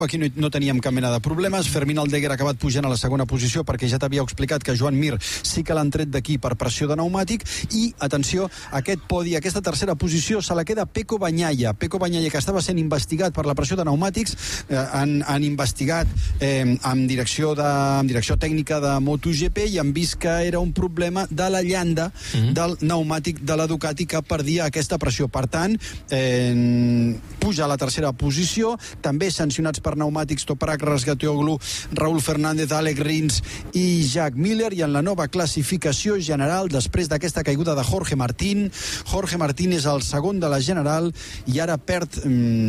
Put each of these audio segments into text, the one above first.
aquí no teníem cap mena de problemes. Fermín Aldeguer ha acabat pujant a la segona posició perquè ja t'havia explicat que Joan Mir sí que l'han tret d'aquí per pressió de pneumàtic. I, atenció, aquest podi, aquesta tercera posició se la queda Pecco Bagnaia. Pecco Bagnaia, que estava sent investigat per la pressió de pneumàtics, han investigat amb direcció tècnica de MotoGP i han vist que era un problema de la llanda del pneumàtic de la Ducati que perdia aquesta pressió. Per tant, puja a la tercera posició. També sancionats per pneumàtics Toprak Razgatlioglu, Raúl Fernández, Alec Rins i Jack Miller. I en la nova classificació general, després d'aquesta caiguda de Jorge Martín és el segon de la general i ara perd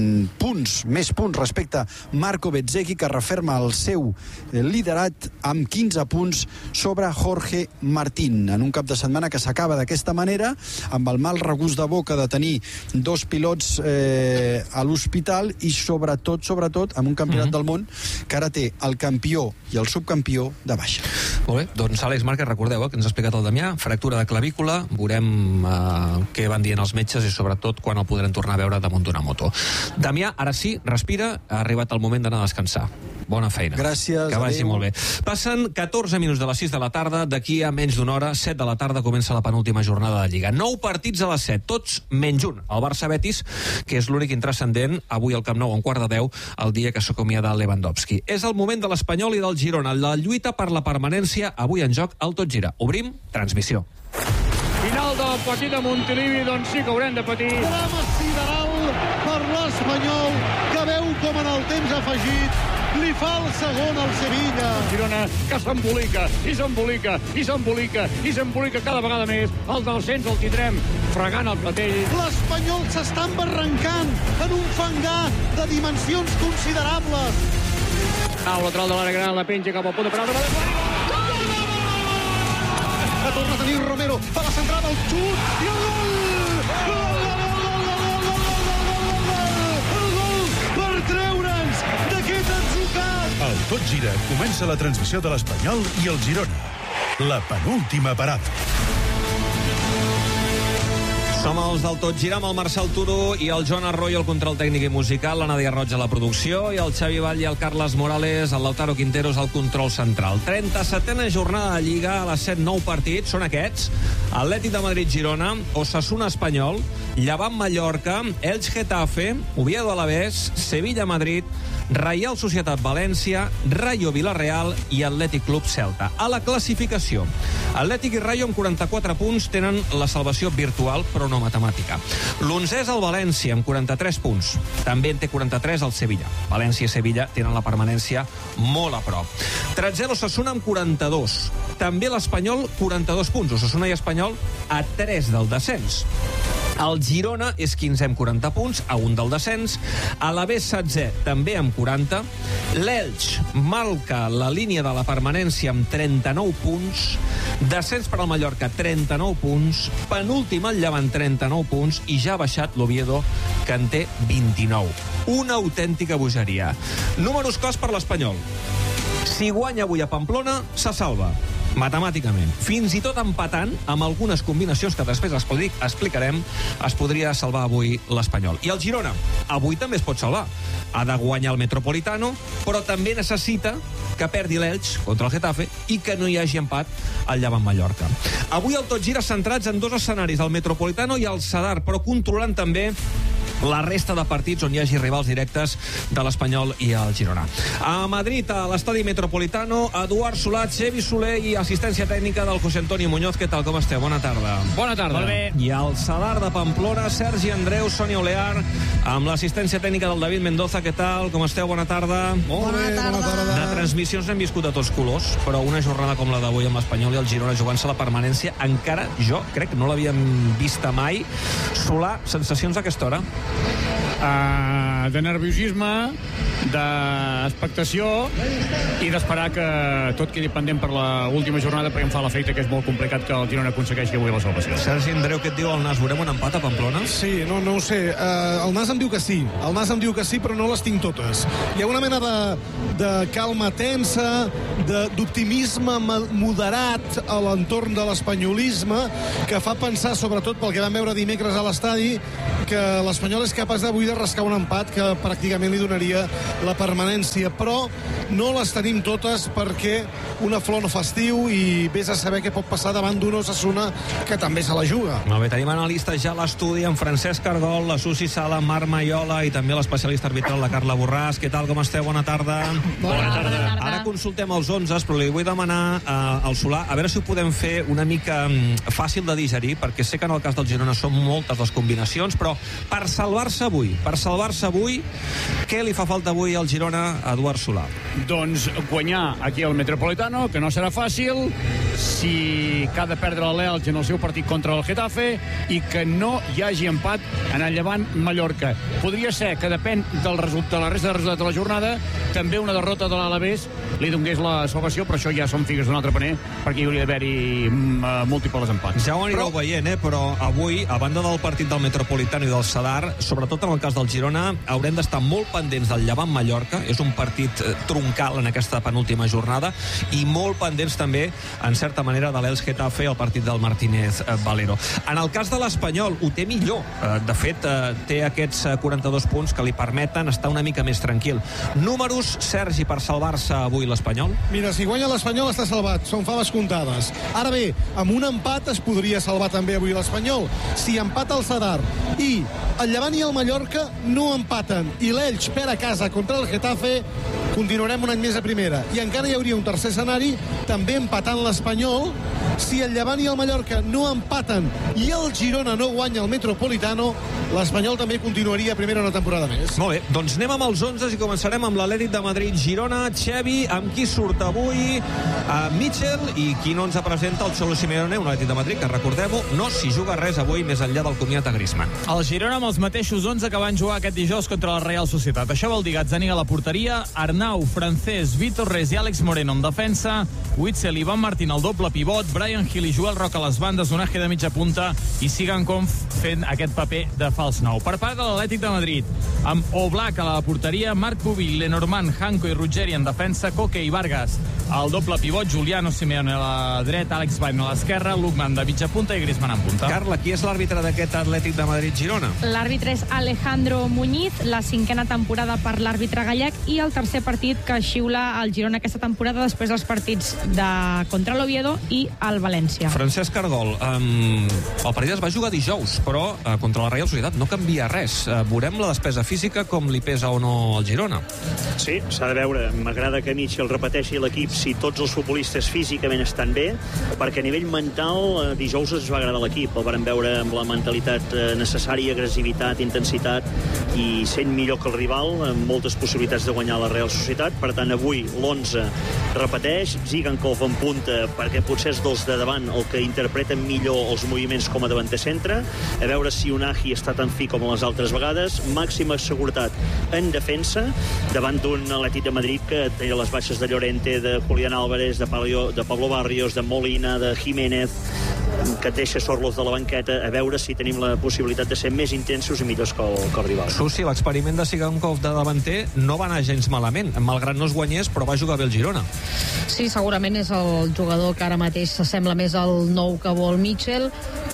més punts respecte a Marco Bezzecchi, que referma el seu liderat amb 15 punts sobre Jorge Martín, en un cap de setmana que s'acaba d'aquesta manera, amb el mal regust de boca de tenir dos pilots a l'hospital i sobretot amb un campionat del món que ara té el campió i el subcampió de baixa. Molt bé, doncs Àlex Márquez, recordeu que ens ha explicat el Damià, fractura de clavícula, veurem què van dient els metges i sobretot quan el podrem tornar a veure damunt d'una moto. Damià, ara sí, respira, ha arribat el moment d'anar a descansar. Bona feina. Gràcies. Que vagi molt bé. Passen 14 minuts de les 6 de la tarda, d'aquí a menys d'una hora, 7 de la tarda, comença la penúltima jornada de Lliga. 9 partits a les 7, tots menys un. El Barça-Betis, que és l'únic intranscendent, avui al Camp Nou, a un quart de 10, el dia que s'acomiada Lewandowski. És el moment de l'Espanyol i del Girona. La lluita per la permanència, avui en joc, al Tot Gira. Obrim transmissió. Final del partit de Montilivi, doncs sí que haurem de patir. Drama sideral per l'Espanyol, que veu com en el temps afegit li fa el segon al Sevilla. Girona, que s'embolica, i s'embolica, i s'embolica, i s'embolica cada vegada més. El del Cens el tindrem fregant el platell. L'Espanyol s'està embarrancant en un fangar de dimensions considerables. El lateral de l'àrea gran, la penja cap al punt de penal. Ha tornat a tenir Romero, a la centrada, el xut, i el gol! Per treure'ns d'aquest atzucat! El Tot Gira comença la transmissió de l'Espanyol i el Girona. La penúltima parada. Som els del Tot Gira amb el Marcel Turo i el Joan Arroyo, el control tècnic i musical, la Nàdia Roig a la producció i el Xavi Vall i el Carles Morales, el Lautaro Quinteros al control central. 37a jornada de Lliga, a les 7 9 partits, són aquests: Atlètic de Madrid-Girona, Osasuna Espanyol, Llevant Mallorca, Elx Getafe, Oviedo Alavés, Sevilla-Madrid, Reial Societat València, Rayo Villarreal i Atlètic Club Celta. A la classificació, Atlètic i Rayo amb 44 punts tenen la salvació virtual, però no matemàtica. L'11è és el València amb 43 punts. També en té 43 el Sevilla. València i Sevilla tenen la permanència molt a prop. 13è l'Osasuna amb 42. També l'Espanyol 42 punts. Osasuna i Espanyol a 3 del descens. El Girona és 15è amb 40 punts, a 1 del descens. Alavés 16è, també amb 40. L'Elx marca la línia de la permanència amb 39 punts. Descens per al Mallorca, 39 punts. Penúltim el Llevant, 39 punts. I ja ha baixat l'Oviedo, que en té 29. Una autèntica bogeria. Números clars per l'Espanyol. Si guanya avui a Pamplona, se salva matemàticament. Fins i tot empatant amb algunes combinacions que després explicarem, es podria salvar avui l'Espanyol. I el Girona, avui també es pot salvar. Ha de guanyar el Metropolitano, però també necessita que perdi l'Elx contra el Getafe i que no hi hagi empat al Llevant Mallorca. Avui el Tot Gira centrats en dos escenaris, el Metropolitano i el Sadar, però controlant també la resta de partits on hi hagi rivals directes de l'Espanyol i el Girona. A Madrid, a l'estadi Metropolitano, Eduard Solà, Xevi Soler i assistència tècnica del José Antonio Muñoz. Què tal, com esteu? Bona tarda. Bona tarda. Molt bé. I al Sadar de Pamplona, Sergi Andreu, Sònia Olear, amb l'assistència tècnica del David Mendoza. Què tal, com esteu? Bona tarda. Molt bé, bona tarda. De transmissions n'hem viscut a tots colors, però una jornada com la d'avui amb l'Espanyol i el Girona jugant-se la permanència, encara jo crec que no l'havíem vista mai. Solà, sensacions a aquesta hora? De nerviosisme, d'expectació i d'esperar que tot quedi pendent per l'última jornada, perquè em fa l'efecte que és molt complicat que el Girona aconsegueixi avui la salvació. Sergi Andreu, què et diu el Nas? Veurem un empat a Pamplona? Sí, no ho sé. El Nas em diu que sí. El Nas em diu que sí, però no les tinc totes. Hi ha una mena de calma tensa, d'optimisme moderat a l'entorn de l'espanyolisme, que fa pensar, sobretot pel que vam veure dimecres a l'estadi, que l'Espanyol és capaç d'avui de rascar un empat que pràcticament li donaria la permanència, però no les tenim totes perquè una flor no fa estiu i vés a saber què pot passar davant d'un Osasuna que també se la juga. Molt bé, tenim analistes ja a l'estudi amb Francesc Cargol, la Susi Sala, Marc Maiola i també l'especialista arbitral, la Carla Borràs. Què tal, com esteu? Bona tarda. Bona tarda. Ara consultem els 11, però li vull demanar al Solà a veure si ho podem fer una mica fàcil de digerir, perquè sé que en el cas del Girona són moltes les combinacions, però per salvar-se avui, què li fa falta avui al Girona a Eduard Solà? Doncs guanyar aquí al Metropolitano, que no serà fàcil, si que ha de perdre l'Elx en el seu partit contra el Getafe i que no hi hagi empat en el Llevant-Mallorca. Podria ser que depèn del resultat, de la resta de resultats de la jornada, també una derrota de l'Alavés li donés la salvació, però això ja són figues d'un altre paner, perquè hi hauria d'haver-hi múltiples empats. Ja ho anireu veient, però avui, a banda del partit del Metropolitano i del Sadar, sobretot en el cas del Girona, haurem d'estar molt pendents del Llevant-Mallorca, és un partit troncal en aquesta penúltima jornada, i molt pendents també, en certa manera, de l'Elx-Getafe, el partit del Martínez Valero. En el cas de l'Espanyol, ho té millor. De fet, té aquests 42 punts que li permeten estar una mica més tranquil. Números, Sergi, per salvar-se avui l'Espanyol? Mira, si guanya l'Espanyol està salvat, són faves comptades. Ara bé, amb un empat es podria salvar també avui l'Espanyol. Si empata el Sadar i el Llevant i el Mallorca no empaten i l'Elx perd a casa contra el Getafe, continuarem un any més a primera. I encara hi hauria un tercer escenari, també empatant l'Espanyol. Si el Llevant i el Mallorca no empaten i el Girona no guanya el Metropolitano, l'Espanyol també continuaria a primera una temporada més. Molt bé, doncs anem amb els 11 i començarem amb l'Atlètic de Madrid Girona. Xevi, amb qui surt avui? Mitchell, i qui no ens presenta el Cholo Simeone, un Atlètic de Madrid que, recordem-ho, no s'hi juga res avui més enllà del comiat a Griezmann. El Girona amb els mateixos 11 que van jugar aquest dijous contra la Real Societat. Això vol dir Gazzaniga a la porteria, Arnau, Francés, Vitor Res i Àlex Moreno en defensa, Witzel, Ivan Martín al doble pivot, Brian Hill i Joel Roca a les bandes, Donaje de mitja punta i Sigan Conf fent aquest paper de fals nou. Per part de l'Atlètic de Madrid, amb Oblak a la porteria, Marc Pubill, Lenormand, Hanco i Ruggeri en defensa, Coque i Vargas al doble pivot, Juliano Simeone a la dreta, Alex Bain a l'esquerra, Lukman de mitja punta i Griezmann en punta. Carla, qui és l'àrbitre d'aquest Atlètic de Madrid-Girona? L'àrbitre és Alejandro Muñiz, la 5a temporada per l'àrbitre gallec i el tercer partit que xiula el Girona aquesta temporada després dels partits contra l'Oviedo i el València. Francesc Cargol, el partit es va jugar dijous, però contra la Real Societat no canvia res. Veurem la despesa física com li pesa o no al Girona. Sí, s'ha de veure. M'agrada que Mitchell repeteixi l'equip si tots els futbolistes físicament estan bé, perquè a nivell mental dijous ens va agradar l'equip. El vàrem veure amb la mentalitat necessària, agressivitat, intensitat i sent millor que el rival, amb moltes possibilitats de guanyar la Real Societat. Per tant, avui l'11 repeteix, Zigankov en punta perquè potser és dels de davant el que interpreten millor els moviments com a davanter centre, a veure si Unai està tan fi com les altres vegades, màxima seguretat en defensa davant d'un Atlètic de Madrid que té les baixes de Llorente, de Julián Álvarez, de Pablo Barrios, de Molina, de Jiménez, que et deixa Sorloz de la banqueta, a veure si tenim la possibilitat de ser més intensos i millors que el rival. Susi, l'experiment de Sigankov de davanter no va anar gens malament, malgrat no es guanyés, però va jugar bé el Girona. Sí, segurament és el jugador que ara mateix s'assembla més al nou que vol Mitchell.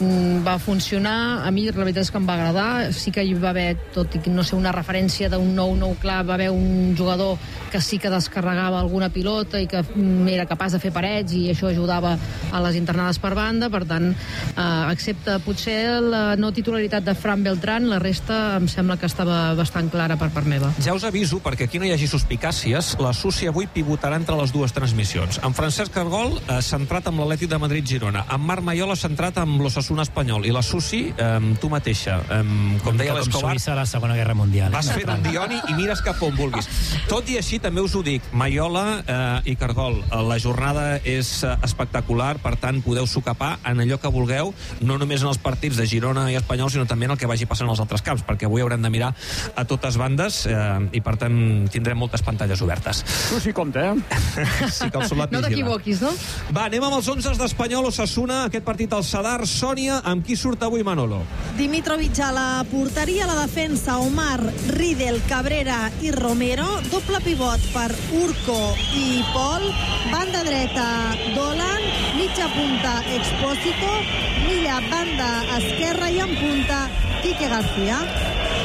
Va funcionar, a mi la veritat és que em va agradar, sí que hi va haver, tot i no sé, una referència d'un nou clar, va haver un jugador que sí que descarregava alguna pilota i que era capaç de fer parets i això ajudava a les internades per banda. Per tant, excepte potser la no titularitat de Fran Beltrán, la resta em sembla que estava bastant clara per part meva. Ja us aviso, perquè aquí no hi hagi suspicàcies, la Susi avui pivotarà entre les dues transmissions. En Francesc Cargol, centrat amb l'Atlètic de Madrid-Girona. En Marc Maiola, centrat amb l'Osasuna espanyol. I la Susi, tu mateixa. Com deia l'Escobar, com Suïssa a la Segona Guerra Mundial. Vas fer un Dioni i mires cap on vulguis. Tot i així, també us ho dic, Maiola i Cargol, la jornada és espectacular, per tant, podeu socapar en allò que vulgueu, no només en els partits de Girona i Espanyol, sinó també en el que vagi passant als altres camps, perquè avui haurem de mirar a totes bandes i, per tant, tindrem moltes pantalles obertes. Tu sí compta, Sí que el Solat no t'equivoquis, no? Va, anem amb els 11 d'Espanyol Osasuna, aquest partit al Sadar. Sònia, amb qui surt avui Manolo? Dimitrovic a la porteria, a la defensa Omar, Riedel, Cabrera i Romero, doble pivot per Urco i Pol, banda dreta Dolan, mitja punta Expósito, Milla banda esquerra i en punta Quique García.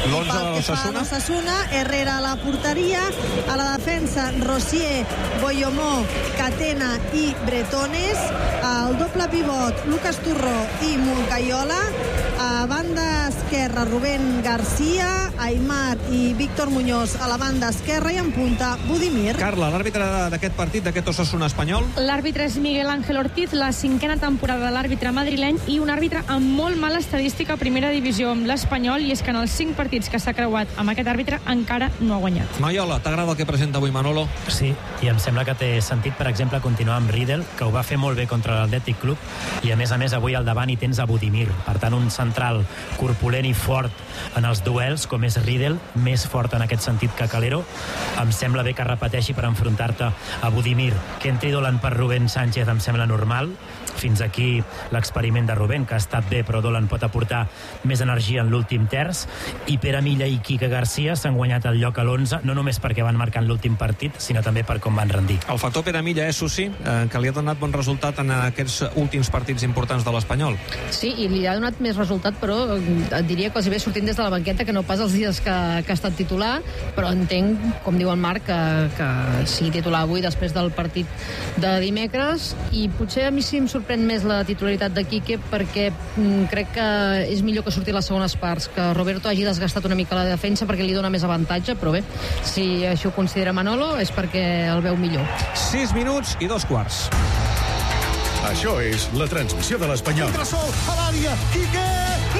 L'11 de l'Osasuna, Herrera a la porteria, a la defensa Rosier, Boyomó, Catena i Bretones, al doble pivot Lucas Turró i Moncayola, a banda esquerra Rubén García, Aimar i Víctor Muñoz a la banda esquerra i en punta Budimir. Carla, l'àrbitre d'aquest partit, d'aquest Osasuna espanyol? L'àrbitre és Miguel Ángel Ortiz, la 5a temporada de l'àrbitre madrileny i un àrbitre amb molt mala estadística a primera divisió amb l'Espanyol, i és que en els 5 partits que s'ha creuat amb aquest àrbitre encara no ha guanyat. Maiola, t'agrada el que presenta avui Manolo? Sí, i em sembla que té sentit, per exemple, continuar amb Riedel, que ho va fer molt bé contra l'Atlètic Club, i a més avui al davant hi tens a Budimir, per tant un central corpulent i fort en els duels, com és Riedel, més fort en aquest sentit que Calero. Em sembla bé que repeteixi per enfrontar-te a Budimir. Que entri Dolan per Rubén Sánchez em sembla normal. Fins aquí l'experiment de Rubén, que ha estat bé, però Dolan pot aportar més energia en l'últim terç. I Pere Milla i Quique García s'han guanyat el lloc a l'11, no només perquè van marcar en l'últim partit, sinó també per com van rendir. El factor Pere Milla, Susi, que li ha donat bon resultat en aquests últims partits importants de l'Espanyol. Sí, i li ha donat més resultat, però et diria quasi bé sortint des de la banqueta, que no pas els dies que ha estat titular, però entenc, com diu en Marc, que sigui titular avui després del partit de dimecres, i potser a mi sí em sorprèn més la titularitat de Quique, perquè crec que és millor que surti les segones parts, que Roberto hagi desgastat una mica la defensa perquè li dona més avantatge, però bé, si això ho considera Manolo és perquè el veu millor. 6 minuts i 2 quarts. Això és la transmissió de l'Espanyol. Sol a l'àrea, Quique!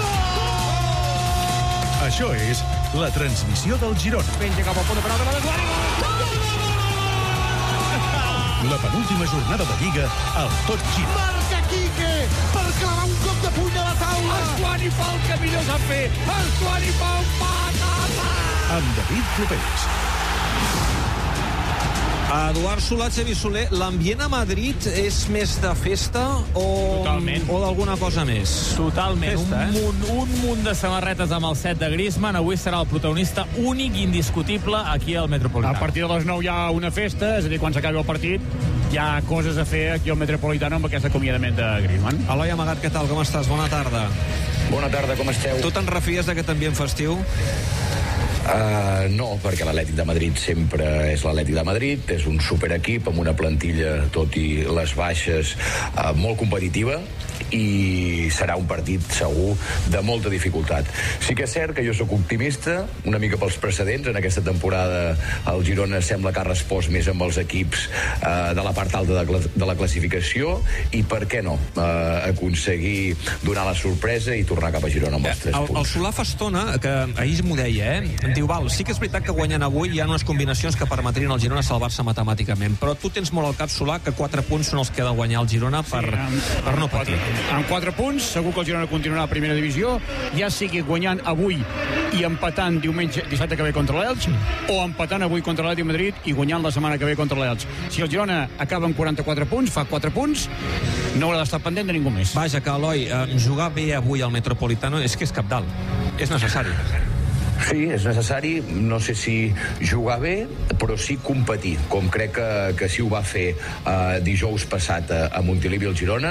Això és la transmissió del Girona. Penja cap al punt de penal de l'Eduard. La penúltima jornada de Lliga al Tot Gira. Marca Quique per clavar un cop de puny a la taula. Estuani fa el que millor sap fer. Estuani fa un patata. Amb David Clopés. Eduard Solà, Xavi Soler, l'ambient a Madrid és més de festa o d'alguna cosa més? Totalment. Festa, un munt de samarretes amb el set de Griezmann. Avui serà el protagonista únic i indiscutible aquí al Metropolitano. A partir de les 9 hi ha una festa, és a dir, quan s'acabi el partit hi ha coses a fer aquí al Metropolitano amb aquest acomiadament de Griezmann. Eloi Amagat, què tal? Com estàs? Bona tarda. Bona tarda, com esteu? Tu te'n refies d'aquest ambient festiu? No, perquè l'Atlètic de Madrid sempre és l'Atlètic de Madrid, és un superequip amb una plantilla, tot i les baixes, molt competitiva, i serà un partit segur de molta dificultat. Sí que és cert que jo sóc optimista, una mica pels precedents. En aquesta temporada el Girona sembla que ha respost més amb els equips de la part alta de la classificació, i per què no aconseguir donar la sorpresa i tornar cap a Girona amb els 3 punts. El Solà fa estona, que ahir m'ho deia, diu, val, sí que és veritat que guanyant avui hi ha unes combinacions que permetrien al Girona salvar-se matemàticament, però tu tens molt al cap, Solà, que 4 punts són els que ha de guanyar el Girona per no patir. Amb 4 punts, segur que el Girona continuarà a primera divisió, ja sigui guanyant avui i empatant dissabte que ve contra l'Elx, o empatant avui contra l'Atlètic de Madrid i guanyant la setmana que ve contra l'Elx. Si el Girona acaba amb 44 punts, fa 4 punts, no haurà d'estar pendent de ningú més. Vaja, que Eloi, jugar bé avui al Metropolitano és que és cabdal, és necessari. Sí, és necessari, no sé si jugar bé, però sí competir, com crec que sí ho va fer dijous passat a Montilivi el Girona.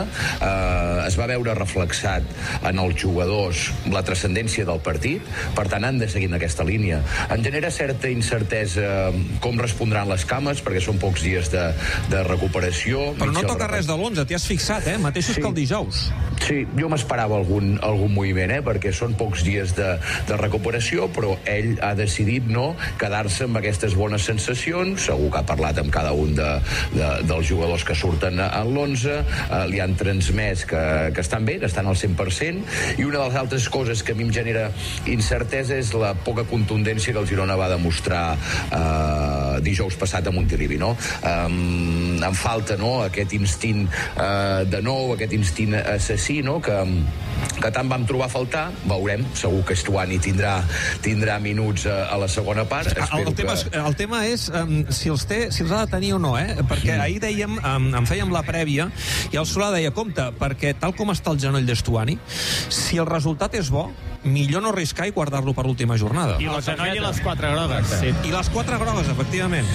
Es va veure reflexat en els jugadors la transcendència del partit, per tant han de seguir en aquesta línia. Em genera certa incertesa com respondran les cames, perquè són pocs dies de recuperació. Però no toca res de l'11, t'hi has fixat, mateixos que el dijous. Sí, jo m'esperava algun moviment, perquè són pocs dies de recuperació, però ell ha decidit no quedar-se amb aquestes bones sensacions. Segur que ha parlat amb cada un dels jugadors que surten en l'11, li han transmès que estan bé, que estan al 100%, i una de les altres coses que a mi em genera incertesa és la poca contundència que el Girona va demostrar dijous passat a Montilivi, no? Em falta, no?, aquest instint de nou, aquest instint assassí, no?, que tant vam trobar a faltar. Veurem, segur que Estuani tindrà minuts a la segona part. El tema és si els ha de tenir o no, perquè ahir dèiem, en fèiem la prèvia, i el Solà deia, compte, perquè tal com està el genoll d'Estuani, si el resultat és bo, millor no arriscar i guardar-lo per l'última jornada. I el genoll i les 4 grogues. Sí. I les 4 grogues, efectivament.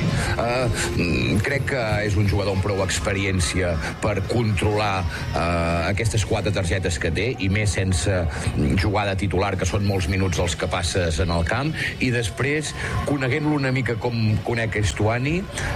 Crec que és un jugador amb prou experiència per controlar aquestes 4 targetes que té, bé, i més sense jugar de titular, que són molts minuts els que passes en el camp, i després, coneguent-lo una mica com conec Estuani,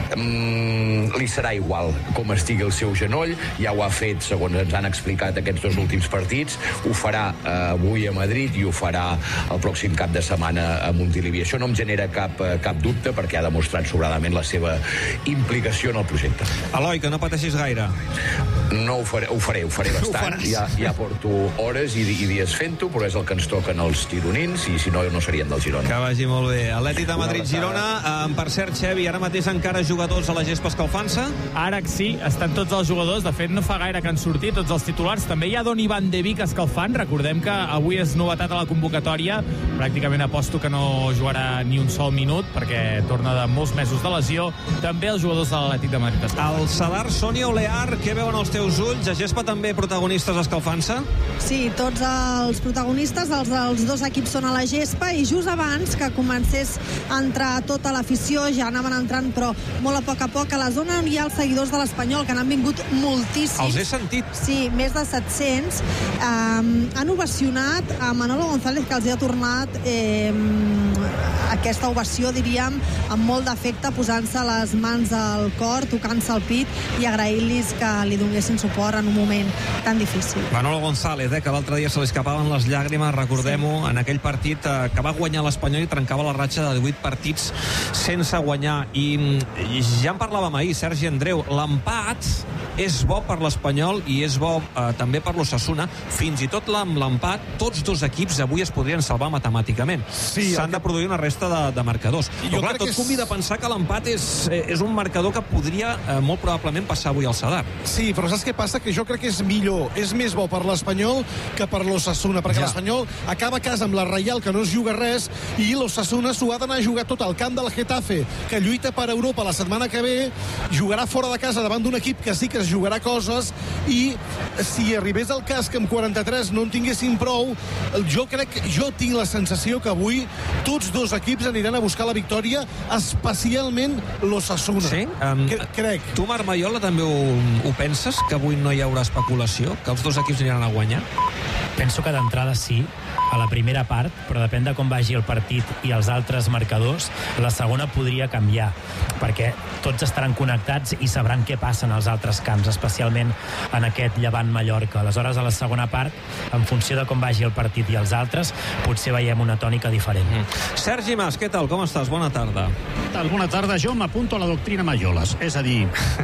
li serà igual com estigui el seu genoll, ja ho ha fet, segons ens han explicat aquests 2 últims partits, ho farà avui a Madrid i ho farà el pròxim cap de setmana a Montilivi. Això no em genera cap dubte, perquè ha demostrat sobradament la seva implicació en el projecte. Eloi, que no pateixis gaire. No, ho faré bastant. Ja porto hores i dies fent-ho, però és el que ens toquen els gironins, i si no, no serien del Girona. Que vagi molt bé. Atlètic de Madrid-Girona, per cert, Xevi, ara mateix encara jugadors a la gespa escalfant-se? Ara sí, estan tots els jugadors. De fet, no fa gaire que han sortit tots els titulars. També hi ha Donny van de Beek escalfant. Recordem que avui és novetat a la convocatòria. Pràcticament aposto que no jugarà ni un sol minut, perquè torna de molts mesos de lesió. També els jugadors de l'Atlètic de Madrid. El Sadar, Sònia Olear, què veuen els teus ulls? A gespa també protagonistes escalfant-se? Sí, tots els protagonistes, els dels 2 equips són a la gespa, i just abans que comencés a entrar tota l'afició, ja anaven entrant, però molt a poc, a la zona on hi ha els seguidors de l'Espanyol, que n'han vingut moltíssims. Els he sentit. Sí, més de 700. Han ovacionat a Manolo González, que els ha tornat aquesta ovació, diríem, amb molt d'afecte, posant-se les mans al cor, tocant-se el pit i agraint-los que li donessin suport en un moment tan difícil. Manolo González, que l'altre dia se li escapaven les llàgrimes, recordem-ho, en aquell partit que va guanyar l'Espanyol i trencava la ratxa de 18 partits sense guanyar. I ja en parlàvem ahir, Sergi Andreu, l'empat és bo per l'Espanyol i és bo també per l'Osasuna. Fins i tot amb l'empat, tots 2 equips avui es podrien salvar matemàticament. Sí, s'han de produir una resta de marcadors. Però clar, tot convida a pensar que l'empat és un marcador que podria molt probablement passar avui al Sadar. Sí, però saps què passa? Que jo crec que és millor, és més bo per l'Espanyol que per l'Osasuna, perquè l'Espanyol acaba a casa amb la Reial, que no es juga res, i l'Osasuna s'ho ha d'anar a jugar tot al camp del Getafe, que lluita per Europa la setmana que ve, jugarà fora de casa davant d'un equip que sí que es jugarà coses, i si arribés el cas que amb 43 no en tinguessin prou, jo tinc la sensació que avui tots 2 equips aniran a buscar la victòria, especialment l'Osasuna. Sí? Crec. Tu, Marc Maiola, també ho penses, que avui no hi haurà especulació, que els 2 equips aniran a guanyar? Penso que d'entrada sí, a la primera part, però depèn de com vagi el partit i els altres marcadors, la segona podria canviar, perquè tots estaran connectats i sabran què passa en els altres camps, especialment en aquest Llevant-Mallorca. Aleshores, a la segona part, en funció de com vagi el partit i els altres, potser veiem una tònica diferent. Sergi Mas, què tal? Com estàs? Bona tarda. Bona tarda. Jo m'apunto a la doctrina Maiolas, és a dir,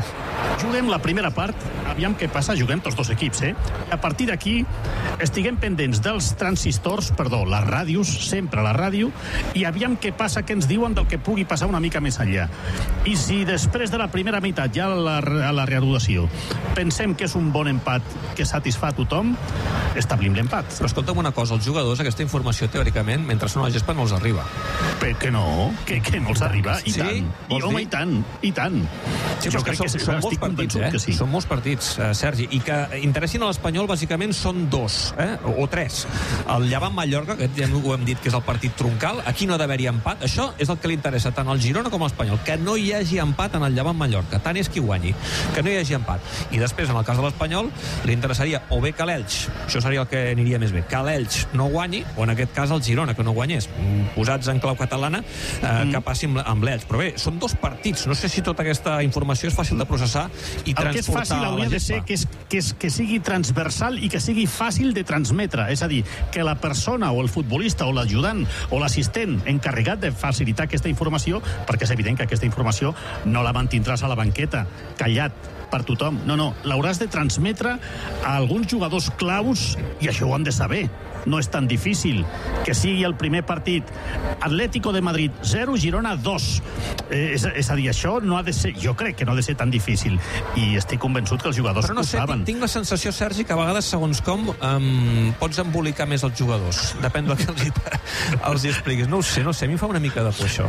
juguem la primera part, aviam què passa, juguem tots 2 equips, A partir d'aquí, estiguem pendents dels transistors, les ràdios, sempre la ràdio, i aviam què passa, què ens diuen del que pugui passar una mica més enllà. I si després de la primera meitat, ja a la reanudació, pensem que és un bon empat que satisfà a tothom, establim l'empat. Però escolta'm una cosa, els jugadors, aquesta informació, teòricament, mentre són a la gespa no els arriba. Que no, que no els arriba, i tant. I tant, i tant. Sí, però que són molts partits, Són molts partits, Sergi, i que interessin a l'Espanyol, bàsicament, són 2, o 3. El Llevant-Mallorca, que ja ho hem dit que és el partit troncal, aquí no ha d'haver-hi empat. Això és el que li interessa tant al Girona com a l'Espanyol, que no hi hagi empat en el Llevant-Mallorca. Tant és qui guanyi, que no hi hagi empat. I després, en el cas de l'Espanyol, li interessaria o bé que l'Elx, això seria el que aniria més bé, que l'Elx no guanyi, o en aquest cas el Girona, que no guanyés. Posats en clau catalana, que passi amb l'Elx. Però bé, són 2 partits. No sé si tota aquesta informació és fàcil de processar i transportar a la gespa. El que és fàcil hauria de ser que sigui transversal i que sigui fàcil de transmetre. És a dir, que la persona o el futbolista o l'ajudant o l'assistent encarregat de facilitar aquesta informació, perquè és evident que aquesta informació no la mantindràs a la banqueta, callat, per tothom. No, l'hauràs de transmetre a alguns jugadors claus, i això ho han de saber. No és tan difícil. Que sigui el primer partit Atlético de Madrid 0, Girona 2. És a dir, això no ha de ser, jo crec que no ha de ser tan difícil, i estic convençut que els jugadors ho saben. Tinc la sensació, Sergi, que a vegades, segons com, pots embolicar més els jugadors. Depèn del que els expliquis. No ho sé, a mi em fa una mica de por, això.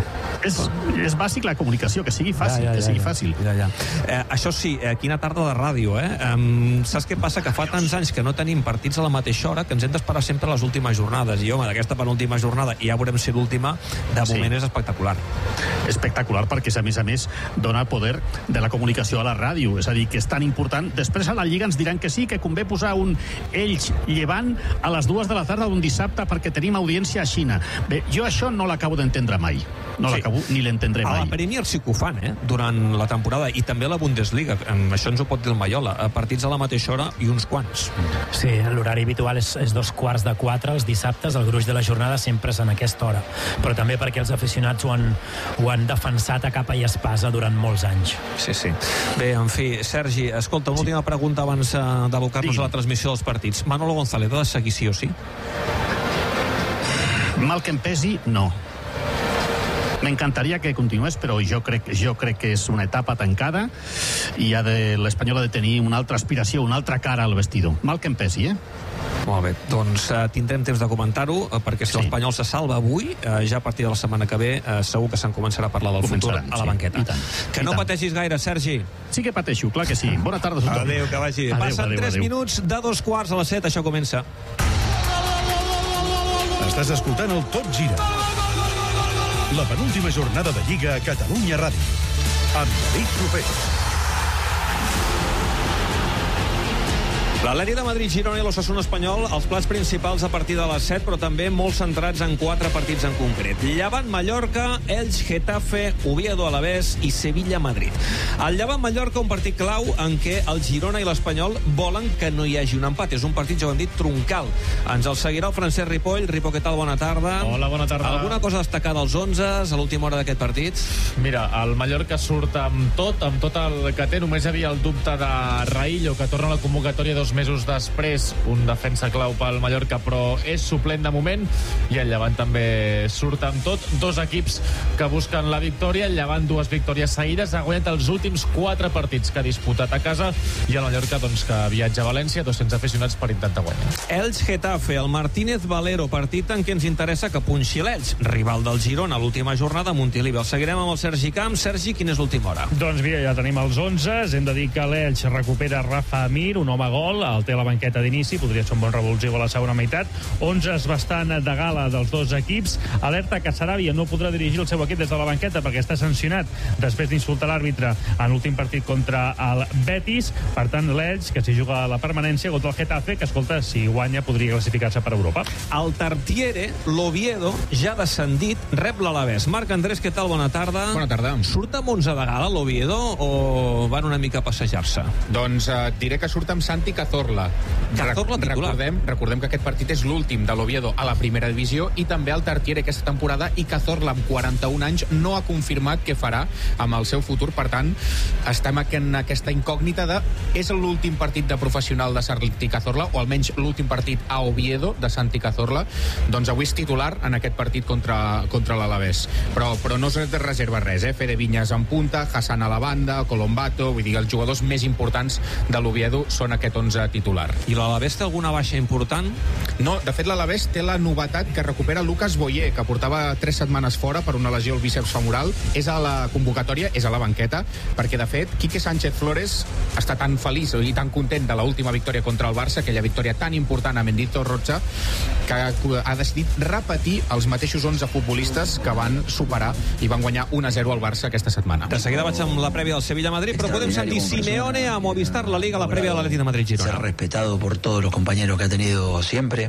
És bàsic la comunicació, que sigui fàcil, que sigui fàcil. Això sí, quina tarda de ràdio, Saps què passa? Que fa tants anys que no tenim partits a la mateixa hora que ens hem d'esperar sempre sempre les últimes jornades, i home, d'aquesta penúltima jornada, i ja veurem si l'última, de moment és espectacular. Espectacular, perquè a més dona poder de la comunicació a la ràdio, és a dir, que és tan important. Després a la Lliga ens diran que sí, que convé posar un Elx Llevant a les 2 de la tarda d'un dissabte perquè tenim audiència a Xina. Bé, jo això no l'acabo d'entendre mai. No l'acabo ni l'entendré mai. A la Premier sí que ho fan, durant la temporada, i també a la Bundesliga. Això ens ho pot dir el Maiola. Partits a la mateixa hora i uns quants. Sí, l'horari habitual és 3:15 els dissabtes. El gruix de la jornada sempre és en aquesta hora. Però també perquè els aficionats ho han defensat a capa i espasa durant molts anys. Sí. Bé, en fi, Sergi, escolta, una última pregunta abans d'abocar-nos a la transmissió dels partits. Manolo González ha de seguir sí o sí? Mal que em pesi, no. M'encantaria que continués, però jo crec que és una etapa tancada i l'Espanyol ha de tenir una altra aspiració, una altra cara al vestidor. Mal que em pesi, Molt bé, doncs tindrem temps de comentar-ho, perquè si l'Espanyol se salva avui, ja a partir de la setmana que ve segur que se'n començarà a parlar del futur a la banqueta. Que no pateixis gaire, Sergi. Sí que pateixo, clar que sí. Bona tarda a tothom. Adéu, que vagi. Passen 3 minuts de 2:15 això comença. Estàs escoltant el Tot Gira. La penúltima jornada de Lliga a Catalunya Ràdio. Amb David Clopé. L'Atlètic de Madrid, Girona i l'Osasuna Espanyol, els plats principals a partir de les 7, però també molt centrats en 4 partits en concret. Llevant Mallorca, Elx Getafe, Oviedo Alavés i Sevilla Madrid. El Llevant Mallorca, un partit clau en què el Girona i l'Espanyol volen que no hi hagi un empat. És un partit, ja ho hem dit, troncal. Ens el seguirà el Francesc Ripoll. Ripo, què tal? Bona tarda. Hola, bona tarda. Alguna cosa destacada als 11 a l'última hora d'aquest partit? Mira, el Mallorca surt amb tot el que té. Només hi havia el dubte de Raillo, que torna a la convocatòria 2 mesos després, un defensa clau pel Mallorca, però és suplent de moment, i el Llevant també surt amb tot. 2 equips que busquen la victòria. El Llevant 2 victòries seguides, ha guanyat els últims 4 partits que ha disputat a casa, i el Mallorca, doncs, que viatja a València, 200 aficionats per intentar guanyar. Elx Getafe, el Martínez Valero, partit en què ens interessa que punxi l'Elx, rival del Girona, l'última jornada a Montilivi. El seguirem amb el Sergi Camp. Sergi, quina és l'última hora? Doncs mira, ja tenim els 11. Hem de dir que l'Elx recupera Rafa Mir, un home gol, el té a la banqueta d'inici, podria ser un bon revulsiu a la segona meitat. 11 bastant de gala dels 2 equips. Alerta que Sarabia no podrà dirigir el seu equip des de la banqueta perquè està sancionat després d'insultar l'àrbitre en l'últim partit contra el Betis. Per tant, l'Elx, que s'hi juga la permanència contra el Getafe, que, escolta, si guanya podria classificar-se per Europa. El Tartiere, l'Oviedo, ja descendit, rep l'Alavés. Marc Andrés, què tal? Bona tarda. Bona tarda. Surt amb 11 de gala l'Oviedo o van una mica a passejar-se? Doncs diré que surt amb Santi Cazorla. Recordem que aquest partit és l'últim de l'Oviedo a la primera divisió, i també el Tartiere aquesta temporada, i Cazorla, amb 41 anys, no ha confirmat què farà amb el seu futur. Per tant, estem en aquesta incògnita de és l'últim partit de professional de Santi Cazorla, o almenys l'últim partit a Oviedo de Santi Cazorla. Doncs avui és titular en aquest partit contra l'Alavés. Però no es reserva res, Fede Viñas en punta, Hassan a la banda, Colombato, vull dir, els jugadors més importants de l'Oviedo són aquest 11 titular. I l'Alavés té alguna baixa important? No, de fet l'Alavés té la novetat que recupera Lucas Boyer, que portava 3 setmanes fora per una lesió al bíceps femoral. És a la convocatòria, és a la banqueta, perquè de fet Quique Sánchez Flores està tan feliç i tan content de l'última victòria contra el Barça, aquella victòria tan important a Mendizorrocha, que ha decidit repetir els mateixos 11 futbolistes que van superar i van guanyar 1-0 al Barça aquesta setmana. De seguida vaig amb la prèvia del Sevilla-Madrid, però podem sentir Simeone a Movistar, la Liga, la prèvia de l'Atlètic de Madrid-Girona. Ser respetado por todos los compañeros que ha tenido siempre,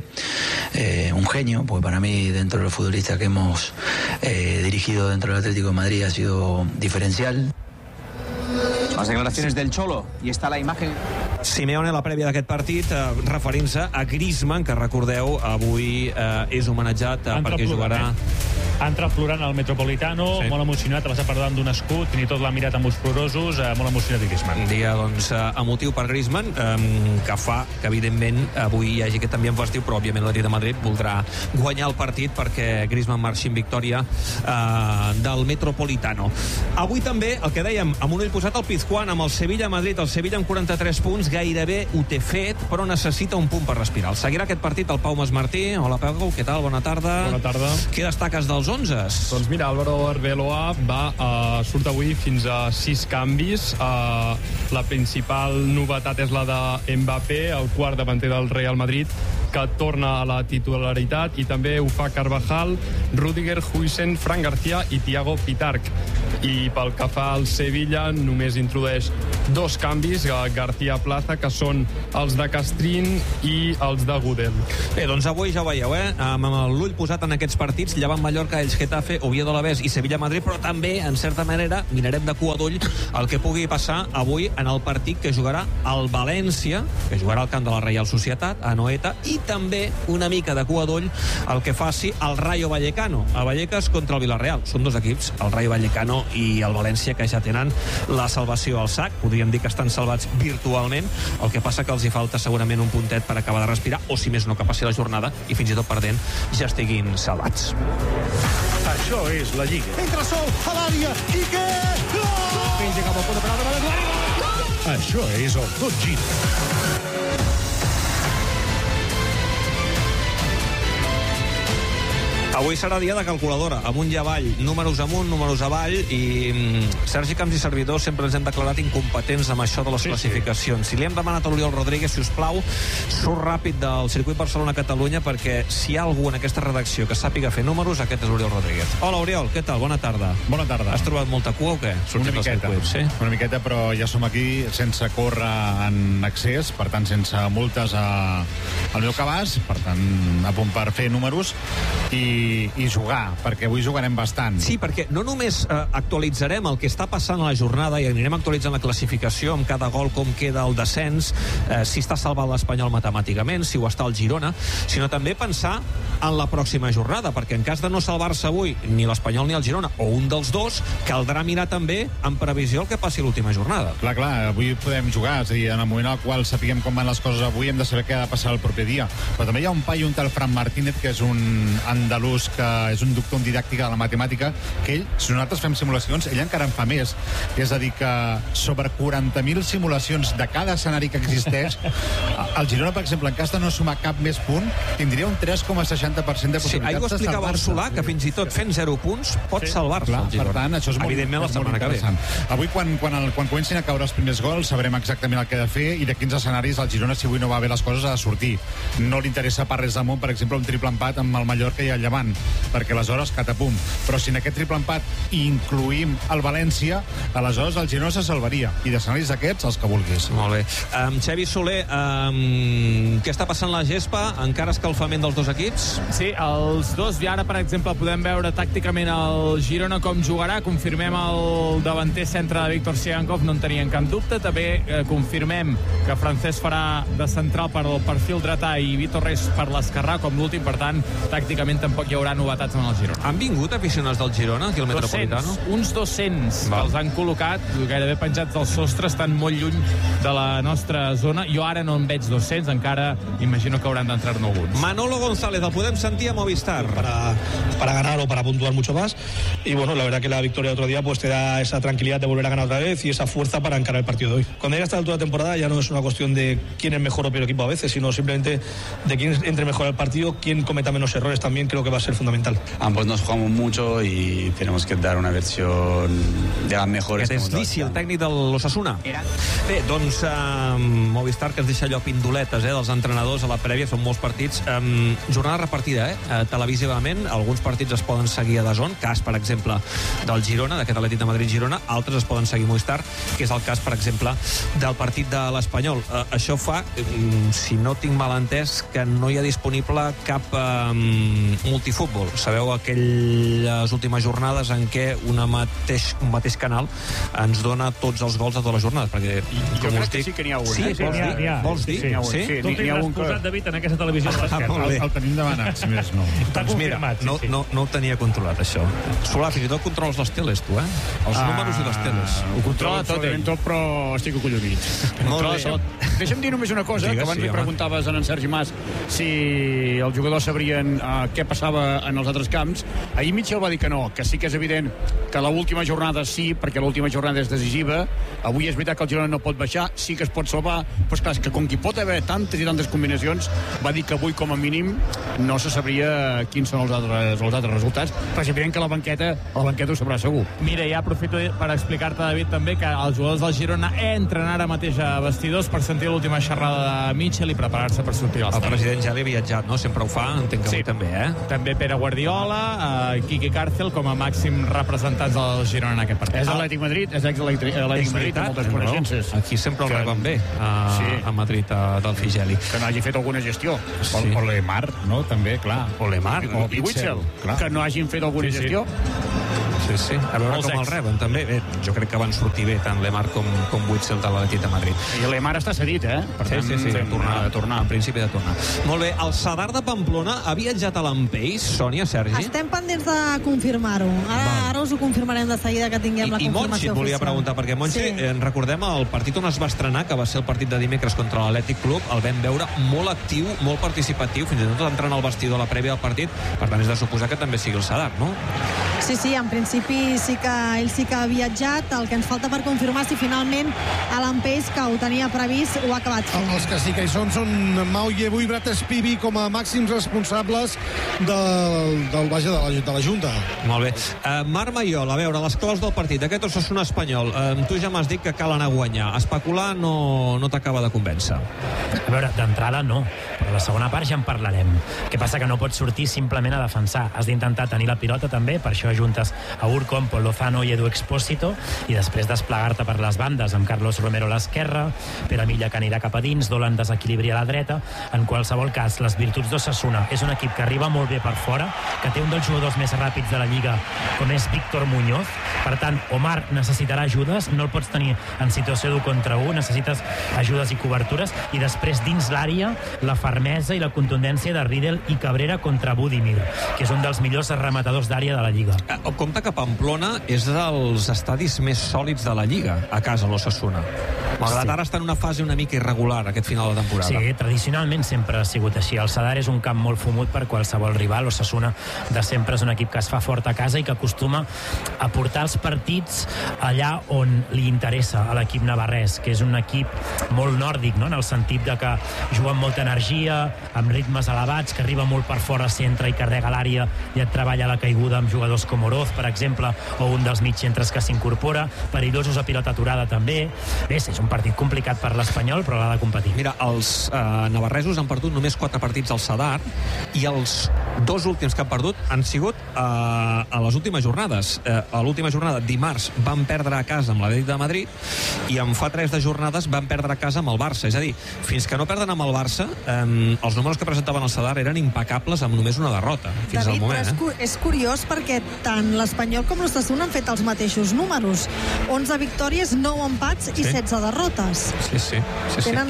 un genio, porque para mí dentro de los futbolistas que hemos dirigido dentro del Atlético de Madrid ha sido diferencial. Las declaraciones del Cholo, y está la imagen. Simeone, la prèvia d'aquest partit, referint-se a Griezmann, que recordeu, avui és homenatjat perquè jugarà... Ha entrat plorant al Metropolitano, sí. Molt emocionat, l'ha parlant d'un escut, fins i tot l'ha mirat amb ulls plorosos, molt emocionat Griezmann. Dia, doncs, emotiu per Griezmann, que fa que, evidentment, avui hi hagi aquest ambient festiu, però, òbviament, l'Atlètic de Madrid voldrà guanyar el partit perquè Griezmann marxi en victòria del Metropolitano. Avui també, el que dèiem, amb un ull posat al Pizjuán, amb el Sevilla-Madrid, el Sevilla amb 43 punts, gairebé ho té fet, però necessita un punt per respirar. El seguirà aquest partit el Pau Masmartí. Hola, Pau, què tal? Bona tarda. Bona tarda. Què destaques dels 11? Doncs mira, Álvaro Arbeloa surt avui fins a 6 canvis. La principal novetat és la de Mbappé, el quart davanter del Real Madrid, que torna a la titularitat, i també ho fa Carvajal, Rüdiger, Huijsen, Fran García i Thiago Pitarch. I pel que fa al Sevilla, només introdueix 2 canvis, García Plaza, que són els de Castrín i els de Gudel. Bé, doncs avui ja ho veieu, amb l'ull posat en aquests partits, Llevant Mallorca, Elx Getafe, Oviedo Alavés i Sevilla Madrid, però també, en certa manera, mirarem de cua d'ull el que pugui passar avui en el partit que jugarà el València, que jugarà al camp de la Reial Societat, a Anoeta, i també una mica de cua d'ull el que faci el Rayo Vallecano, a Vallecas contra el Villarreal. Són 2 equips, el Rayo Vallecano i el València, que ja tenen la salvació al sac. Podríem dir que estan salvats virtualment, el que passa que els hi falta segurament un puntet per acabar de respirar, o si més no, que passi la jornada i fins i tot perdent ja estiguin salvats. Això és la Lliga. Entra sol a l'àrea, Quique! Penja cap al punt de penal. Això és el Tot Gira. Avui serà dia de calculadora, amunt i avall, números amunt, números avall, i Sergi Camps i servidors sempre ens hem declarat incompetents amb això de les classificacions. Si li hem demanat a l'Oriol Rodríguez, si us plau, surt ràpid del circuit Barcelona-Catalunya, perquè si hi ha algú en aquesta redacció que sàpiga fer números, aquest és l'Oriol Rodríguez. Hola, Oriol, què tal? Bona tarda. Bona tarda. Has trobat molta cua o què? Una miqueta, sí? Una miqueta, però ja som aquí sense córrer en excés, per tant, sense multes al meu cabàs, per tant, a punt per fer números i jugar, perquè avui jugarem bastant. Sí, perquè no només actualitzarem el que està passant a la jornada i anirem actualitzant la classificació amb cada gol, com queda el descens, si està salvat l'Espanyol matemàticament, si ho està el Girona, sinó també pensar en la pròxima jornada, perquè en cas de no salvar-se avui ni l'Espanyol ni el Girona, o un dels dos, caldrà mirar també en previsió el que passi l'última jornada. Clar, avui podem jugar, és a dir, en el moment al qual sapiguem com van les coses avui hem de saber què ha de passar el proper dia. Però també hi ha un paio, un tal Fran Martínez, que és un andalús que és un doctor en didàctica de la matemàtica, que ell, si nosaltres fem simulacions, ell encara en fa més. És a dir, que sobre 40.000 simulacions de cada escenari que existeix, el Girona, per exemple, en cas de no sumar cap més punt, tindria un 3,60% de possibilitats de salvar-se. Ahir ho explicava el Solà, que fins i tot fent 0 punts pot salvar-se el Girona. Per tant, això és molt, evidentment, la setmana que ve. Avui, quan comencin a caure els primers gols, sabrem exactament el que ha de fer i de quins escenaris el Girona, si avui no va bé les coses, ha de sortir. No li interessa per res del món, per exemple, un triple empat amb el Mallorca i el Llevant, perquè aleshores catapum. Però si en aquest triple empat incluïm el València, aleshores el Girona se salvaria. I d'escenaris aquests, els que vulguis. Molt bé. Xavi Soler, què està passant a la gespa? Encara escalfament dels dos equips? Sí, els dos. I ara, per exemple, podem veure tàcticament el Girona com jugarà. Confirmem el davanter centre de Víctor Sigankov, no en tenien cap dubte. També confirmem que Francesc farà de central per al perfil dretà i Vitor Reis per l'esquerrà com l'últim. Per tant, tàcticament tampoc hi haurà novetats en el Girona. Han vingut aficionats del Girona aquí al Metropolitano? Uns 200 que els han col·locat gairebé penjats del sostre, estan molt lluny de la nostra zona. Jo ara no en veig 200, encara imagino que hauran d'entrar-ne alguns. Manolo González, el podem sentir a Movistar. Para ganar o para puntuar mucho más, y bueno, la verdad que la victoria de otro día pues te da esa tranquilidad de volver a ganar otra vez y esa fuerza para encarar el partido de hoy. Cuando llega a esta altura de temporada ya no es una cuestión de quién es mejor o peor equipo a veces, sino simplemente de quién entre mejor al partido, quién cometa menos errores, también creo que va a ser fundamental. Ambos nos jugamos mucho y tenemos que dar una versión de las mejores. Aquest és Lisi, el tècnic de l'Osasuna. Bé, doncs Movistar, que ens deixa allò pindoletes dels entrenadors a la prèvia, són molts partits. Jornada repartida, televisivament. Alguns partits es poden seguir a DAZN, cas, per exemple, del Girona, d'aquest Atlètic de Madrid-Girona. Altres es poden seguir a Movistar, que és el cas, per exemple, del partit de l'Espanyol. Això fa, si no tinc mal entès, que no hi ha disponible cap multifútbol. Sabeu aquelles últimes jornades en què un mateix canal ens dona tots els gols de totes les jornades, perquè jo crec que sí que n'hi ha un. Sí, vols dir? Sí, tu t'hi has posat, David, en aquesta televisió de l'esquerra. El tenim demanat, si més no. Doncs mira, no ho tenia controlat, això. Solà, fins i tot controles les teles, tu, els números i les teles. Ho controla tot, però estic acollonit. Controla tot. Deixa'm dir només una cosa, que abans li preguntaves a en Sergi Mas si els jugadors sabrien què passava en els altres camps. Ahir Mitchell va dir que no, que sí que és evident que l'última jornada sí, perquè l'última jornada és decisiva. Avui és veritat que el Girona no pot baixar, sí que es pot salvar, però és clar, que com que pot haver tantes i tantes combinacions, va dir que avui com a mínim no se sabria quins són els altres resultats, però és evident que la banqueta ho sabrà segur. Mira, ja aprofito per explicar-te, David, també que els jugadors del Girona entren ara mateix a vestidors per sentir l'última xerrada de Mitchell i preparar-se per sortir al El president ja havia viatjat, no? Sempre ho fa, entenc que avui també, També Pere Guardiola, Quique Cárcel com a màxim representants del Girona en aquest partit. És Atlètic Madrid, és ex-Atlètic Madrid, amb moltes coneixences. Aquí sempre el reben bé, a Madrid, del Figeli. Que no hagi fet alguna gestió. O Lemar, no? També, clar. O Lemar. O Witzel, que no hagin fet alguna gestió. Sí. A veure com el reben, també. Bé, jo crec que van sortir bé tant Lemar com Witzel de l'Atlètic de Madrid. I Lemar està cedit, Per tant, sí. De tornar. En principi de tornar. Molt bé, el Sadar de Pamplona ha viatjat a l'Empeix, Sònia, Sergi? Estem pendents de confirmar-ho. Ara us ho confirmarem de seguida que tinguem la confirmació Monchi et volia preguntar, perquè Monchi, recordem el partit on es va estrenar, que va ser el partit de dimecres contra l'Atlètic Club, el vam veure molt actiu, molt participatiu, fins i tot entrant al vestidor a la prèvia del partit, per tant és de suposar que també sigui el Sadar, no? Sí, en principi sí que ell sí que ha viatjat. El que ens falta per confirmar si finalment a l'Empeix, que ho tenia previst, ho ha acabat fent. Els que sí que hi són Mau Llevo i Brat Espivi com a màxims responsables de la Junta. Molt bé. Marc Maiol, a veure, les claus del partit. Aquest Osasuna espanyol. Tu ja m'has dit que cal anar a guanyar. Especular no t'acaba de convèncer. A veure, d'entrada no, però la segona part ja en parlarem. Què passa? Que no pots sortir simplement a defensar. Has d'intentar tenir la pilota també, per això ajuntes a Urco, Pol Lozano i Edu Expósito, i després desplegar-te per les bandes amb Carlos Romero a l'esquerra, Pere Milla que anirà cap a dins, Dolan desequilibri a la dreta. En qualsevol cas, les virtuts d'Osasuna és un equip que arriba molt bé per fora, que té un dels jugadors més ràpids de la Lliga, com és Víctor Muñoz. Per tant, Omar necessitarà ajudes, no el pots tenir en situació d'1 contra 1, necessites ajudes i cobertures, i després dins l'àrea la fermesa i la contundència de Riedel i Cabrera contra Budimir, que és un dels millors rematadors d'àrea de la Lliga. Compte que Pamplona és dels estadis més sòlids de la Lliga, a casa l'Osasuna. Malgrat ara està en una fase una mica irregular aquest final de temporada. Sí, tradicionalment sempre ha sigut així. El Sadar és un camp molt fumut per qualsevol rival. Osasuna de sempre és un equip que es fa fort a casa i que acostuma a portar els partits allà on li interessa a l'equip navarrès, que és un equip molt nòrdic, no? En el sentit de que juga amb molta energia, amb ritmes elevats, que arriba molt per fora centre i carrega l'àrea i et treballa la caiguda amb jugadors com Oroz, per exemple, o un dels mitjcentres que s'incorpora, perillosos a pilota aturada també. Bé, és un partit complicat per l'Espanyol, però l'ha de competir. Mira, els navarresos han perdut només 4 partits al Sadar i els 2 últims que han perdut han sigut a les últimes jornades. A l'última jornada, dimarts, van perdre a casa amb l'Atlètic de Madrid i en fa 3 de jornades van perdre a casa amb el Barça. És a dir, fins que no perden amb el Barça, els números que presentaven al Sadar eren impecables amb només una derrota fins al moment. És curiós perquè tant l'Espanyol com l'Osasuna han fet els mateixos números. 11 victòries, 9 empats i 16 derrotes. Sí. Tenen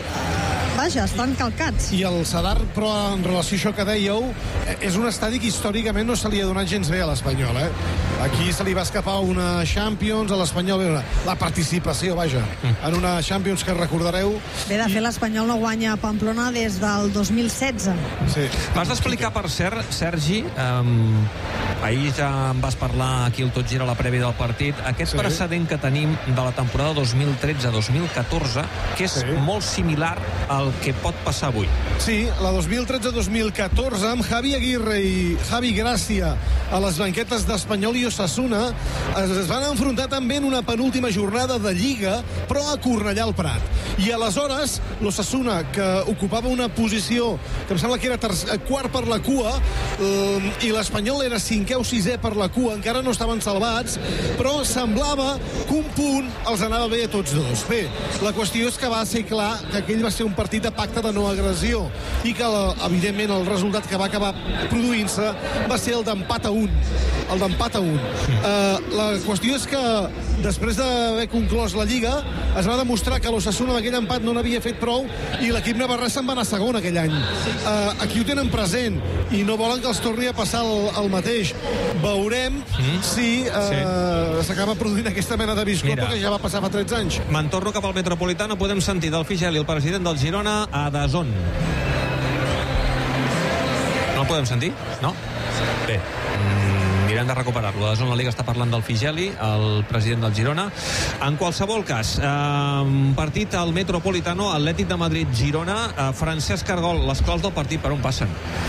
vaja, estan calcats. I el Sadar, però en relació a això que dèieu, és un estadi que històricament no se li ha donat gens bé a l'Espanyol, Aquí se li va escapar una Champions, a l'Espanyol la participació, vaja, en una Champions que recordareu. Bé, de fet, l'Espanyol no guanya a Pamplona des del 2016. Sí. Vas explicar, per cert, Sergi, ahir ja em vas parlar aquí al Tot Gira a la prèvia del partit, aquest precedent que tenim de la temporada 2013-2014, que és molt similar al que pot passar avui. Sí, la 2013-2014 amb Javi Aguirre i Javi Gràcia a les banquetes d'Espanyol i Osasuna es van enfrontar també en una penúltima jornada de Lliga, però a Cornellà al Prat. I aleshores l'Osasuna, que ocupava una posició que em sembla que era quart per la cua, i l'Espanyol era 5è o 6è per la cua, encara no estaven salvats, però semblava que un punt els anava bé a tots dos. Bé, la qüestió és que va ser clar que aquell va ser un partit de pacte de no agressió i que, evidentment, el resultat que va acabar produint-se va ser el d'empat a 1. La qüestió és que després d'haver conclòs la Lliga es va demostrar que l'Osasuna amb aquell empat no n'havia fet prou i l'equip navarrès se'n va anar segon aquell any. Aquí ho tenen present i no volen que els torni a passar el mateix. Veurem si s'acaba produint aquesta mena de biscopa que ja va passar fa 13 anys. Me'n torno cap al Metropolitano. Podem sentir del Figeli, el president del Girona, a DAZN. No el podem sentir? No? Bé, mirem de recuperar-lo. La Zona Liga està parlant del Figeli, el president del Girona. En qualsevol cas, partit al Metropolitano, Atlètic de Madrid-Girona. Francesc Cargol, les claus del partit per on passen?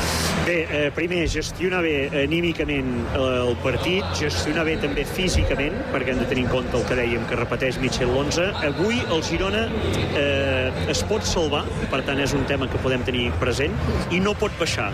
Bé, primer, gestionar bé anímicament el partit, gestionar bé també físicament, perquè hem de tenir en compte el que dèiem, que repeteix Michel l'11. Avui el Girona es pot salvar, per tant és un tema que podem tenir present, i no pot baixar.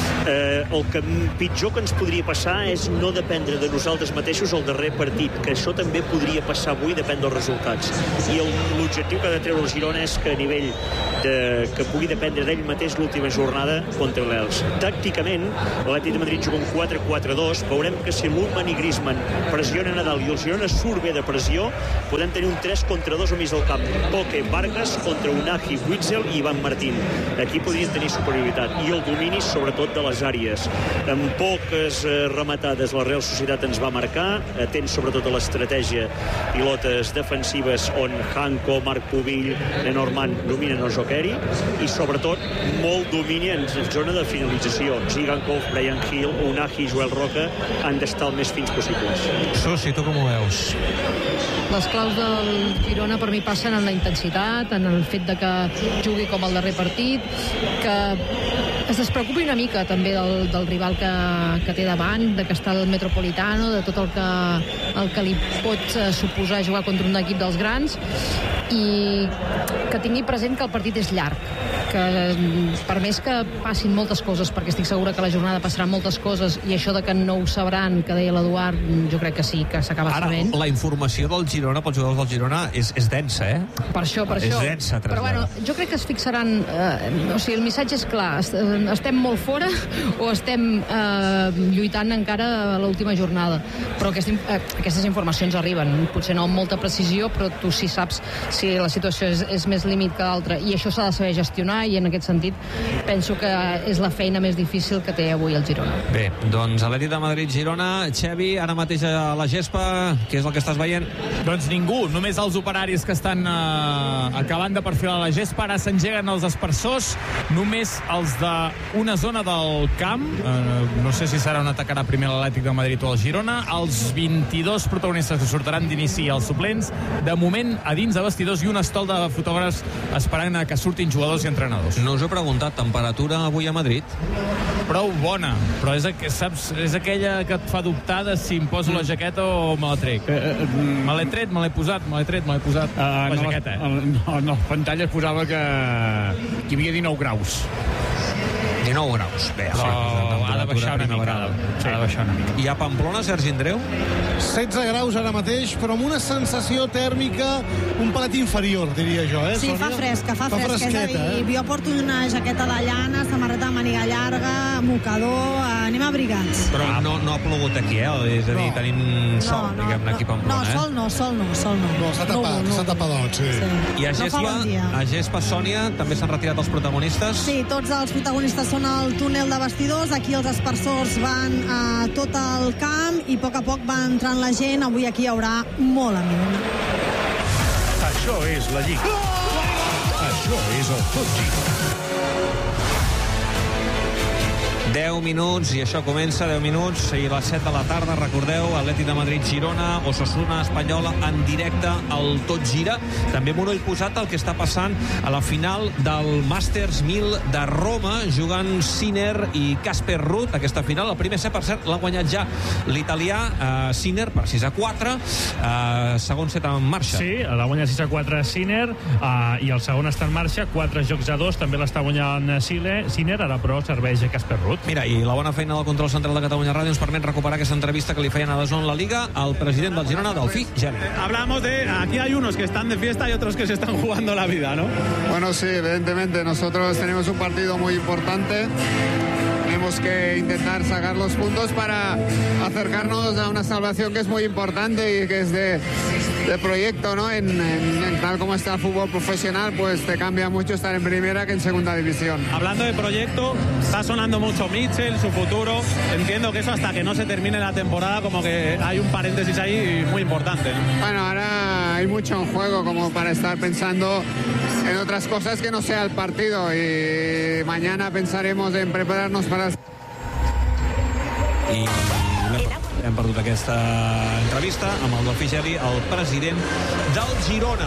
El que pitjor que ens podria passar és no dependre de nosaltres mateixos el darrer partit, que això també podria passar avui, depèn dels resultats. I l'objectiu que ha de treure el Girona és que a nivell que pugui dependre d'ell mateix l'última jornada contra l'Elx. Tàcticament, l'Atlètic de Madrid juga un 4-4-2. Veurem que si l'Ulman i Griezmann pressionen a dalt i el Girona surt bé de pressió, podem tenir un 3-2 al mig del camp. Coque, Vargas contra Unai, Witzel i Ivan Martín. Aquí podrien tenir superioritat. I el domini, sobretot, de les àrees. Amb poques rematades la Real Societat ens va marcar, atents sobretot a l'estratègia, pilotes defensives on Hanko, Marc Pubill, Lenormand dominen el Joqueri, i sobretot molt domini en zona de finalització. Zigankov, Brian Hill, Unai i Joel Roca han d'estar el més fins possibles. Susi, tu com ho veus? Les claus del Girona per mi passen en la intensitat, en el fet de que jugui com el darrer partit, que es despreocupi una mica també del rival que té davant, de que està el Metropolitano, de tot el que li pot suposar jugar contra un equip dels grans, i que tingui present que el partit és llarg, que per més que passin moltes coses, perquè estic segura que la jornada passaran moltes coses, i això de que no ho sabran, que deia l'Eduard, jo crec que sí, que s'acaba sabent. Ara, la informació del Girona, pels jugadors del Girona, és densa, eh? Per això. És densa, però bueno, jo crec que es fixaran, o sigui, el missatge és clar, estem molt fora o estem lluitant encara a l'última jornada, però aquestes informacions arriben, potser no amb molta precisió, però tu sí saps si la situació és més límit que l'altra, i això s'ha de saber gestionar, i en aquest sentit penso que és la feina més difícil que té avui el Girona. Bé, doncs Atlètic de Madrid-Girona. Xevi, ara mateix a la gespa, què és el que estàs veient? Doncs ningú, només els operaris que estan acabant de perfilar la gespa. Ara s'engeguen els aspersors, només els d'una zona del camp, no sé si serà on atacarà primer l'Atlètic de Madrid o el Girona. Els 22 protagonistes que sortiran d'inici, els suplents, de moment a dins de vestidors, i un estol de fotògrafs esperant que surtin jugadors i entrenadors. No us he preguntat, temperatura avui a Madrid? Prou bona, però és aquella que et fa dubtar de si em poso la jaqueta o me la trec. Me l'he tret, me l'he posat, la jaqueta. No, les pantalles posava que hi havia 19 graus. 19 graus, bé. Però ha de baixar una mica. Ha de baixar una mica. I a Pamplona, Sergi Andreu? 16 graus ara mateix, però amb una sensació tèrmica un pelet inferior, diria jo, Sí, Sònia? fa fresca, és a dir, jo porto una jaqueta de llana, samarreta de màniga llarga, mocador, anem abrigats. Però no ha plogut aquí, És a dir, tenim sol, diguem-ne, aquí a Pamplona, No, sol no. No, s'ha tapadot, sí. I a Gespa, Sònia, també s'han retirat els protagonistes? Sí, tots els protagonistes són al túnel de vestidors, aquí els aspersors van a tot el camp i a poc va entrant la gent. Avui aquí hi haurà molt ambient. Això és la Lliga. Això és el Tot Gira. 10 minuts, i això comença, 10 minuts, i les 7 de la tarda, recordeu, Atlètic de Madrid-Girona, Osasuna Espanyola en directe al Tot Gira. També amb un ull posat al que està passant a la final del Masters 1000 de Roma, jugant Sinner i Casper Ruud, aquesta final. El primer set, per cert, l'ha guanyat ja l'italià Sinner per 6-4, segon set en marxa. Sí, l'ha guanyat 6-4 Sinner, i el segon està en marxa, 4-2, també l'està guanyant Sinner, ara però serveix a Casper Ruud. Mira, i la bona feina del control central de Catalunya Ràdio ens permet recuperar aquesta entrevista que li feien a DAZN la Liga al president del Girona, Delfí Geli. Hablamos de, aquí hay unos que están de fiesta y otros que se están jugando la vida, ¿no? Bueno, sí, evidentemente nosotros tenemos un partido muy importante. Tenemos que intentar sacar los puntos para acercarnos a una salvación que es muy importante y que es de proyecto, ¿no? En tal como está el fútbol profesional, pues te cambia mucho estar en primera que en segunda división. Hablando de proyecto, está sonando mucho Mitchell, su futuro. Entiendo que eso hasta que no se termine la temporada, como que hay un paréntesis ahí muy importante, ¿no? Bueno, ahora hay mucho en juego como para estar pensando en otras cosas que no sea el partido, y mañana pensaremos en prepararnos para... I hem perdut aquesta entrevista amb el Delfí Geli, el president del Girona.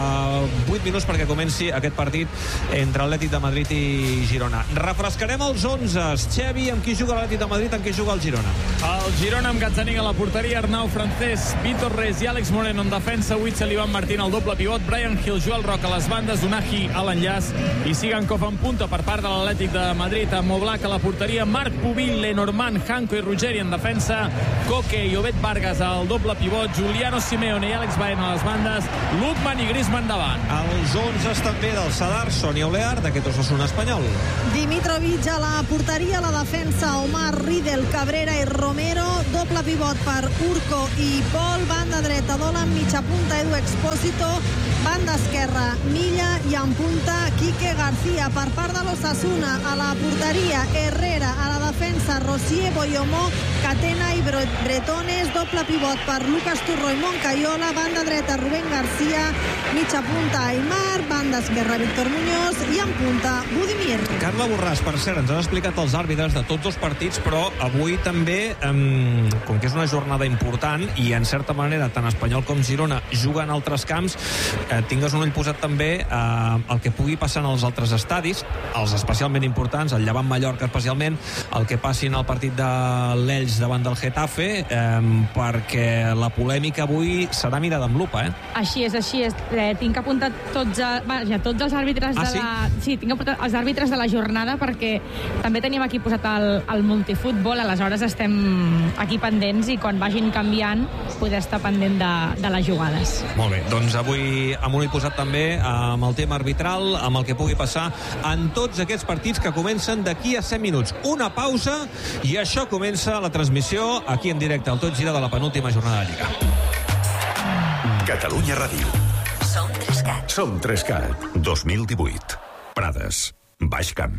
8 minuts perquè comenci aquest partit entre Atlètic de Madrid i Girona. Refrescarem els 11. Xevi, amb qui juga l'Atlètic de Madrid, amb qui juga el Girona? El Girona amb Gazzaniga a la porteria, Arnau Francés, Vítor Res i Àlex Moreno en defensa, Witzel, Ivan Martín al doble pivot, Brian Hill, Joel Roca a les bandes, Unahi a l'enllaç i Sigankov en punta per part de l'Atlètic de Madrid, amb Oblak a la porteria, Marc Pubill, Lenormand, Hanko i Ruggeri en defensa, Koke i Obed Vargas al doble pivot, Giuliano Simeone i Àlex Baena a les bandes, Lukman i Griezmann davant. Els 11 també del Sadar, Sonia Olear, d'aquest Osasuna espanyol. Dimitrovic a la porteria, a la defensa, Omar, Riedel, Cabrera i Romero, doble pivot per Urco i Pol, banda dreta, Dolan, mitja punta, Edu Expósito, banda esquerra, Milla i en punta, Quique García. Per part de l'Osasuna, a la porteria, Herrera, a la defensa, Rosier, Boyomó, Catena i Bretones, doble pivot per Lucas Turro i Moncayola, banda dreta, Rubén García, mitja punta, Aymar, banda esquerra, Víctor Muñoz i en punta, Budimir. Carla Borràs, per cert, ens han explicat els àrbitres de tots els partits, però avui també, com que és una jornada important i en certa manera tant Espanyol com Girona juguen a altres camps, tingues un ull posat també el que pugui passar en els altres estadis, els especialment importants, el Llevant Mallorca especialment, el que passi en el partit de l'Elx davant del Getafe, perquè la polèmica avui serà mirada amb lupa, Així és. Tinc apuntat tots els àrbitres Sí, tinc apuntat els àrbitres de la jornada perquè també tenim aquí posat el multifutbol, aleshores estem aquí pendents i quan vagin canviant poder estar pendent de les jugades. Molt bé, doncs avui amb un ull posat també amb el tema arbitral, amb el que pugui passar en tots aquests partits que comencen d'aquí a 100 minuts. Una pausa i això comença la transmissió aquí en directe al Tot Gira de la penúltima jornada de Lliga. Catalunya Ràdio. Som 3CAT. Som 3CAT. 2018. Prades. Baix Camp.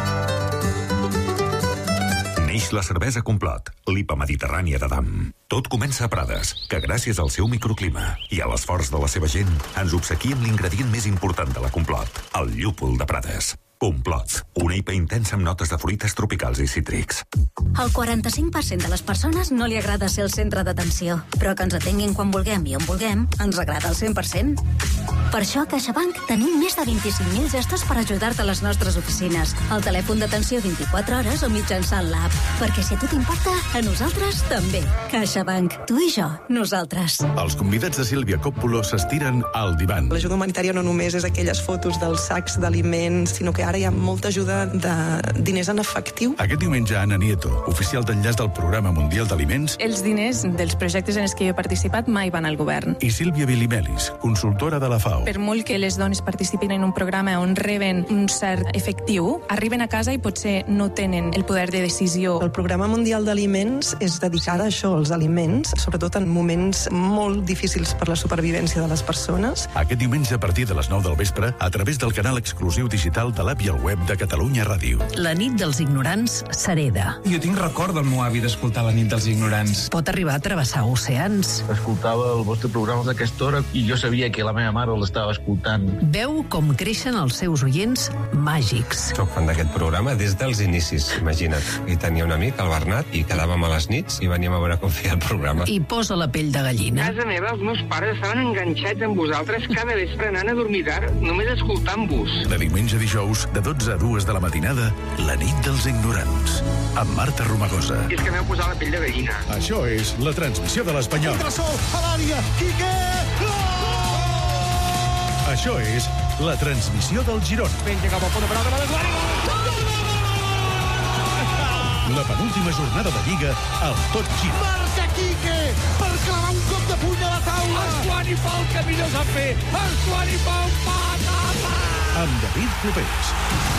Neix la cervesa Complot, l'IPA mediterrània d'Adam. Tot comença a Prades, que gràcies al seu microclima i a l'esforç de la seva gent ens obsequia amb l'ingredient més important de la Complot, el llúpol de Prades. Complot, una IPA intensa amb notes de fruites tropicals i cítrics. El 45% de les persones no li agrada ser el centre d'atenció, però que ens atenguin quan vulguem i on vulguem ens agrada al 100%. Per això a CaixaBank tenim més de 25.000 gestos per ajudar-te a les nostres oficines, al telèfon d'atenció 24 hores o mitjançant l'app. Perquè si a tu t'importa, a nosaltres també. CaixaBank, tu i jo, nosaltres. Els convidats de Sílvia Coppola s'estiren al divan. L'ajuda humanitària no només és aquelles fotos dels sacs d'aliments, sinó que ara hi ha molta ajuda de diners en efectiu. Aquest diumenge, Ana Nieto, oficial d'enllaç del Programa Mundial d'Aliments, Els diners dels projectes en els que jo he participat mai van al govern. i Sílvia Bilimelis, consultora de la FAO. Per molt que les dones participin en un programa on reben un cert efectiu, arriben a casa i potser no tenen el poder de decisió. El Programa Mundial d'Aliments és dedicat a això, als aliments, sobretot en moments molt difícils per la supervivència de les persones. Aquest diumenge a partir de les 9 del vespre, a través del canal exclusiu digital de l'app i el web de Catalunya Ràdio. La nit dels ignorants s'hereda. Jo tinc record del meu avi d'escoltar La nit dels ignorants. Pot arribar a travessar oceans. Escoltava el vostre programa d'aquesta hora i jo sabia que la meva mare l'estava escoltant. Veu com creixen els seus oients màgics. Soc fan d'aquest programa des dels inicis, imagina't. I tenia un amic, el Bernat, i quedàvem a les nits i veníem a veure com feia el programa. I posa la pell de gallina. A casa meva, els meus pares estaven enganxats amb vosaltres cada vespre anant a dormir tard, només escoltant-vos. De diumenge a dijous, de 12 a 2 de la matinada, La nit dels ignorants, amb Marta Romagosa. I és que m'heu posat la pell de gallina. Això és la transmissió de l'Espanyol. Sol a l'àrea, Quique! Això és la transmissió del Girona. Penja cap al punt de penal de l'Esguari. La penúltima jornada de Lliga al Tot Gira. Marca Quique per clavar un cop de puny a la taula. Esguari fa el que millor sap fer. Esguari fa un patata. Amb David Clopés.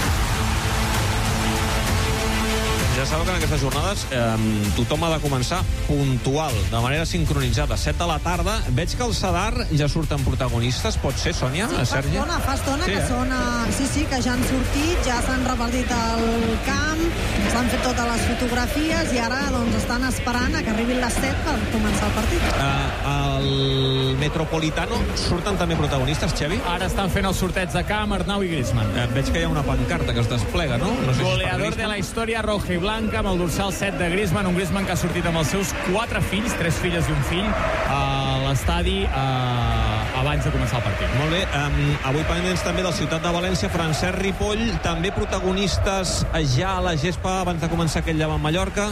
Ja sabeu que en aquestes jornades tothom ha de començar puntual, de manera sincronitzada. 7 de la tarda. Veig que el Sadar ja surten protagonistes. Pot ser, Sònia? Sí, Sergi? fa estona que són... Sí, que ja han sortit, ja s'han repartit al camp, s'han fet totes les fotografies i ara doncs estan esperant a que arribin les 7 per començar el partit. Al Metropolitano surten també protagonistes, Xevi? Ara estan fent el sorteig de camp, Arnau i Griezmann. Veig que hi ha una pancarta que es desplega, no? No sé Goleador de la història roja i blanca amb el dorsal 7 de Griezmann, un Griezmann que ha sortit amb els seus 4 fills, 3 filles i un fill, a l'estadi abans de començar el partit. Molt bé, avui pendents també del Ciutat de València, Francesc Ripoll, també protagonistes ja a la gespa abans de començar aquell llevant Mallorca.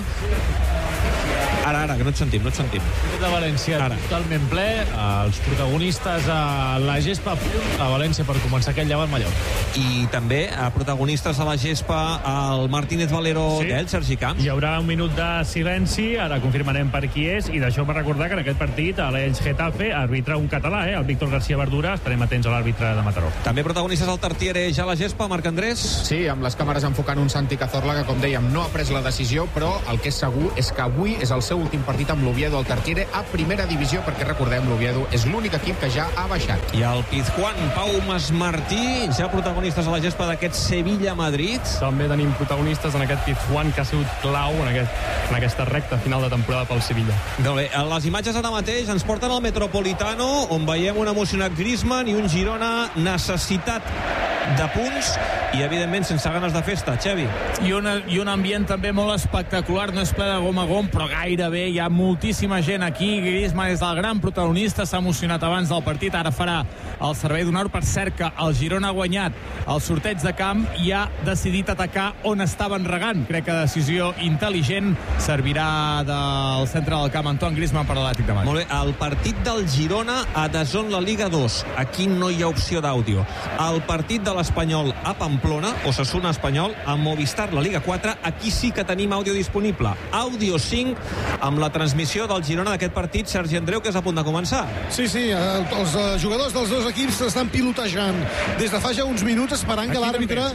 Ara, que no et sentim. Ciutat de València totalment ple, els protagonistes a la gespa a València per començar aquell llevant Mallorca. I també protagonistes a la gespa el Martínez Valero d'ell, Sergi Camps. Hi haurà un minut de silenci, ara confirmarem per qui és, i deixeu-me recordar que en aquest partit a l'Elx Getafe arbitra un català, el Víctor García Verdura. Estarem atents a l'àrbitre de Mataró. També protagonistes al Tartiere ja a la gespa, Marc Andrés. Sí, amb les càmeres enfocant un Santi Cazorla que, com dèiem, no ha pres la decisió, però el que és segur és que avui és el seu últim partit amb l'Oviedo al Tartiere a primera divisió, perquè recordem, l'Oviedo és l'únic equip que ja ha baixat. I el Pizjuán, Pau Masmartí, ja protagonistes a la gespa d'aquest Sevilla-Madrid. També tenim protagonistes en aquest Pizjuán que ha sigut clau en aquesta recta final de temporada pel Sevilla. Doncs bé, les imatges ara mateix ens porten al Metropolitano, on veiem un emocionat Griezmann i un Girona necessitat de punts i, evidentment, sense ganes de festa. Xavi. I un ambient també molt espectacular, no és ple de gom a gom, però gairebé hi ha moltíssima gent aquí. Griezmann és el gran protagonista, s'ha emocionat abans del partit, ara farà el servei d'honor. Per cert que el Girona ha guanyat el sorteig de camp i ha decidit atacar on estaven regant. Crec que decisió intel·ligent, servirà del centre del camp Antoine Griezmann per l'Atlètic de Madrid. Molt bé, el partit del Girona a DAZN la Liga 2. Aquí no hi ha opció d'àudio. El partit de l'Espanyol a Pamplona, Osasuna Espanyol, a Movistar la Liga 4, aquí sí que tenim àudio disponible. Àudio 5 amb la transmissió del Girona d'aquest partit, Sergi Andreu, que és a punt de començar. Sí, els jugadors dels dos equips estan pilotejant des de fa ja uns minuts, esperant que l'àrbitre,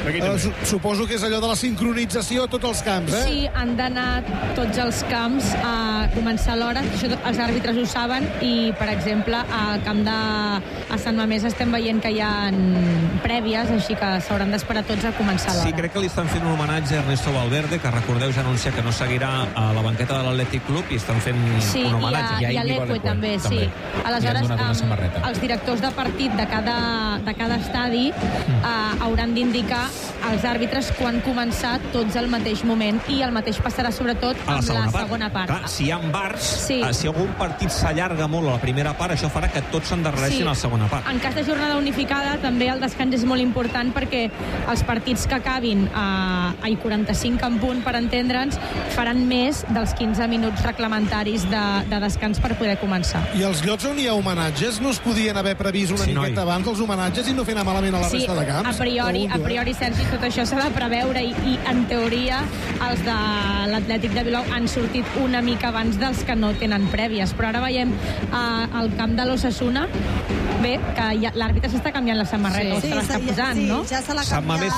suposo que és allò de la sincronització a tots els camps, eh? Sí, han d'anar tots els camps a començar l'hora, això els àrbitres ho saben, i, per exemple, al camp de Sant Mamés estem veient que hi ha prèvies, així que s'hauran d'esperar tots a començar l'hora. Sí, crec que li estan fent un homenatge a Ernesto Valverde, que recordeu ja anunciar que no seguirà a la banqueta de l'Atlètic Club, i estan fent un homenatge. I a l'Eque també, sí. Aleshores, els directors de partit de cada estadi hauran d'indicar als àrbitres quan començar tots al mateix moment, i el mateix passarà sobretot amb la segona part. Clar, si hi ha bars, si algun partit s'allarga molt a la primera part, això farà que tots s'endarrereixin a la segona part. En cas de jornada unificada, també el descans és molt important, perquè els partits que acabin a 45 en punt, per entendre'ns, faran més dels 15 minuts reglamentaris de descans per poder començar. I els llocs on hi ha homenatges no es podien haver previst una miqueta abans els homenatges i no fer anar malament a la resta de camps? Sí, a priori, Sergi, tot això s'ha de preveure, i en teoria els de l'Atlètic de Bilbao han sortit una mica abans dels que no tenen prèvies, però ara veiem al camp de l'Osasuna, bé, que l'àrbitre s'està canviant la samarreta, se l'està posant, no? Ja se l'ha Sant Mamés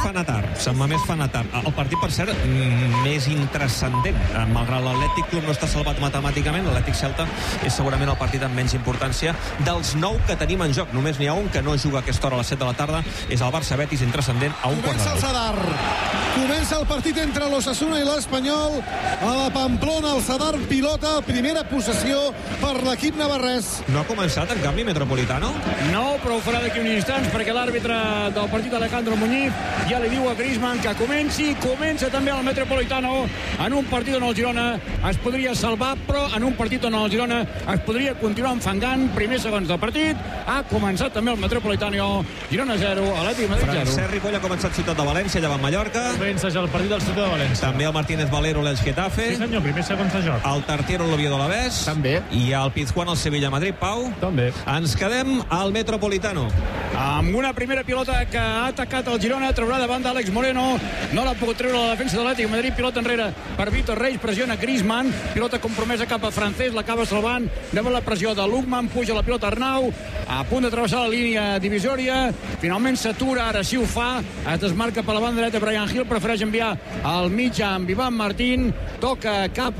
fa anar tard. El partit, per cert, més intrascendent. Malgrat l'Atlètic Club no està salvat matemàticament, l'Atlètic Celta és segurament el partit amb menys importància dels 9 que tenim en joc. Només n'hi ha un que no juga a aquesta hora a les 7 de la tarda, és el Barça-Betis, intrascendent a un quart de 10. Comença el partit entre l'Osasuna i l'Espanyol a la Pamplona. El Sadar pilota, primera possessió per l'equip navarrès. No ha començat, en canvi, Metropolitano? No, però ho farà d'aquí uns instants, perquè l'àrbitre del partit, Alejandro Muñiz, ja li diu a Griezmann que comença també el Metropolitano, en un partit on el Girona es podria salvar, però en un partit on el Girona es podria continuar enfangant. Primers segons del partit, ha començat també el Metropolitano. Girona 0, Atlètic Madrid 0. Francesc Ripoll ha començat Ciutat de València, llevant Mallorca. Comença ja el partit del Ciutat de València. També el Martínez Valero, l'Elx Getafe. Sí, senyor, primers segons de joc. El Tartiere, l'Oviedo, l'Alavés. També. I el Pizjuán, el Sevilla-Madrid. Pau? També. Ens quedem al Metropolitano. Amb una primera pilota que ha atacat el Girona, traurà davant d'Àlex Moreno, no l'ha pogut treure la defensa de l'Atlètic Madrid, pilota enrere per Vítor Reis, pressiona Griezmann, pilota compromesa cap a Francés, l'acaba salvant, llavors la pressió de Lukman, puja la pilota Arnau, a punt de travessar la línia divisòria, finalment s'atura, ara sí ho fa, es desmarca per la banda dreta Bryan Gil, prefereix enviar al mig amb Ivan Martín, toca cap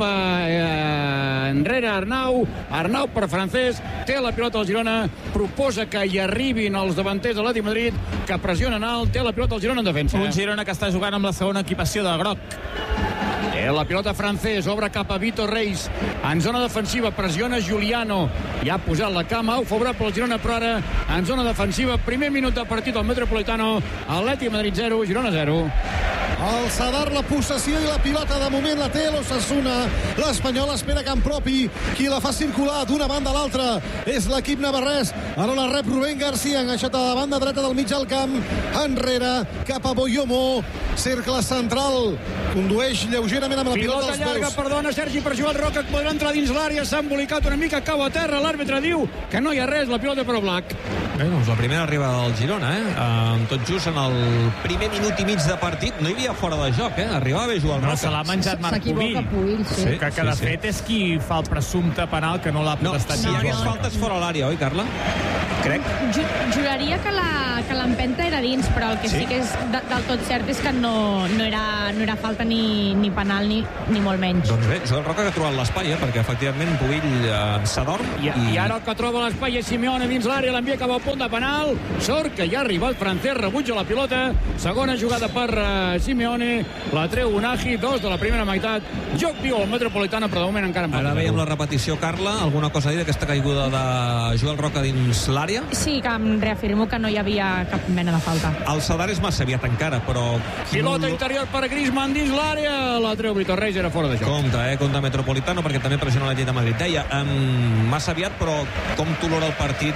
enrere Arnau per Francés, té la pilota al Girona, proposa que hi arribin els davanters de l'Atlètic Madrid, que pressionen alt, té la pilota al Girona en defensa. Un Girona que està jugant amb la segona equipació de groc. La pilota Francés, obre cap a Vítor Reis, en zona defensiva, pressiona Giuliano, ja ha posat la cama, ho favorable al Girona, però ara en zona defensiva, primer minut de partit al Metropolitano, Atlètic Madrid 0, Girona 0. El Sadar, la possessió i la pilota de moment la té l'Osasuna. L'Espanyol espera camp propi. Qui la fa circular d'una banda a l'altra és l'equip navarrès. Ara la rep Rubén García, enganxat a la banda dreta del mig al camp. Enrere, cap a Boyomo. Cercle central. Condueix lleugerament amb la pilota als peus. Pilota llarga, perdona, Sergi, per Joan Roca, que podrà entrar dins l'àrea. S'ha embolicat una mica, cau a terra. L'àrbitre diu que no hi ha res, la pilota per Oblak. Bé, doncs la primera arribada del Girona, tot just en el primer minut i mig de partit. No hi havia fora de joc, arribava bé Joan Roca. No, se l'ha menjat Marc Pubill. Sí. Que de fet és qui fa el presumpte penal, que no l'ha protestat. No, si hi hagués faltes fora l'àrea, oi, Carla? Crec. Juraria que l'empenta era dins, però el que sí que és del tot cert és que no era falta ni penal ni molt menys. Doncs bé, Joan Roca que ha trobat l'espai, perquè efectivament Pubill s'adorm. I ara el que troba l'espai és Simeone dins l'àrea, l'envia cap al punt de penal. Sort que ja ha arribat francès, rebutja la pilota. Segona jugada per Simeone, la treu Unagi, 2 de la primera meitat. Joc viu al Metropolitana, però de moment encara en Ara veiem la repetició, Carla. Alguna cosa a dir d'aquesta caiguda de Joel Roca dins l'àrea? Sí, que em reafirmo que no hi havia cap mena de falta. El Sadar és massa aviat encara, però... Pilota interior per Griezmann dins l'àrea. La treu Vitor Reis, era fora de joc. Compte Metropolitano, perquè també pressiona l'Atlètic de Madrid. Deia, massa aviat, però com t'olora el partit?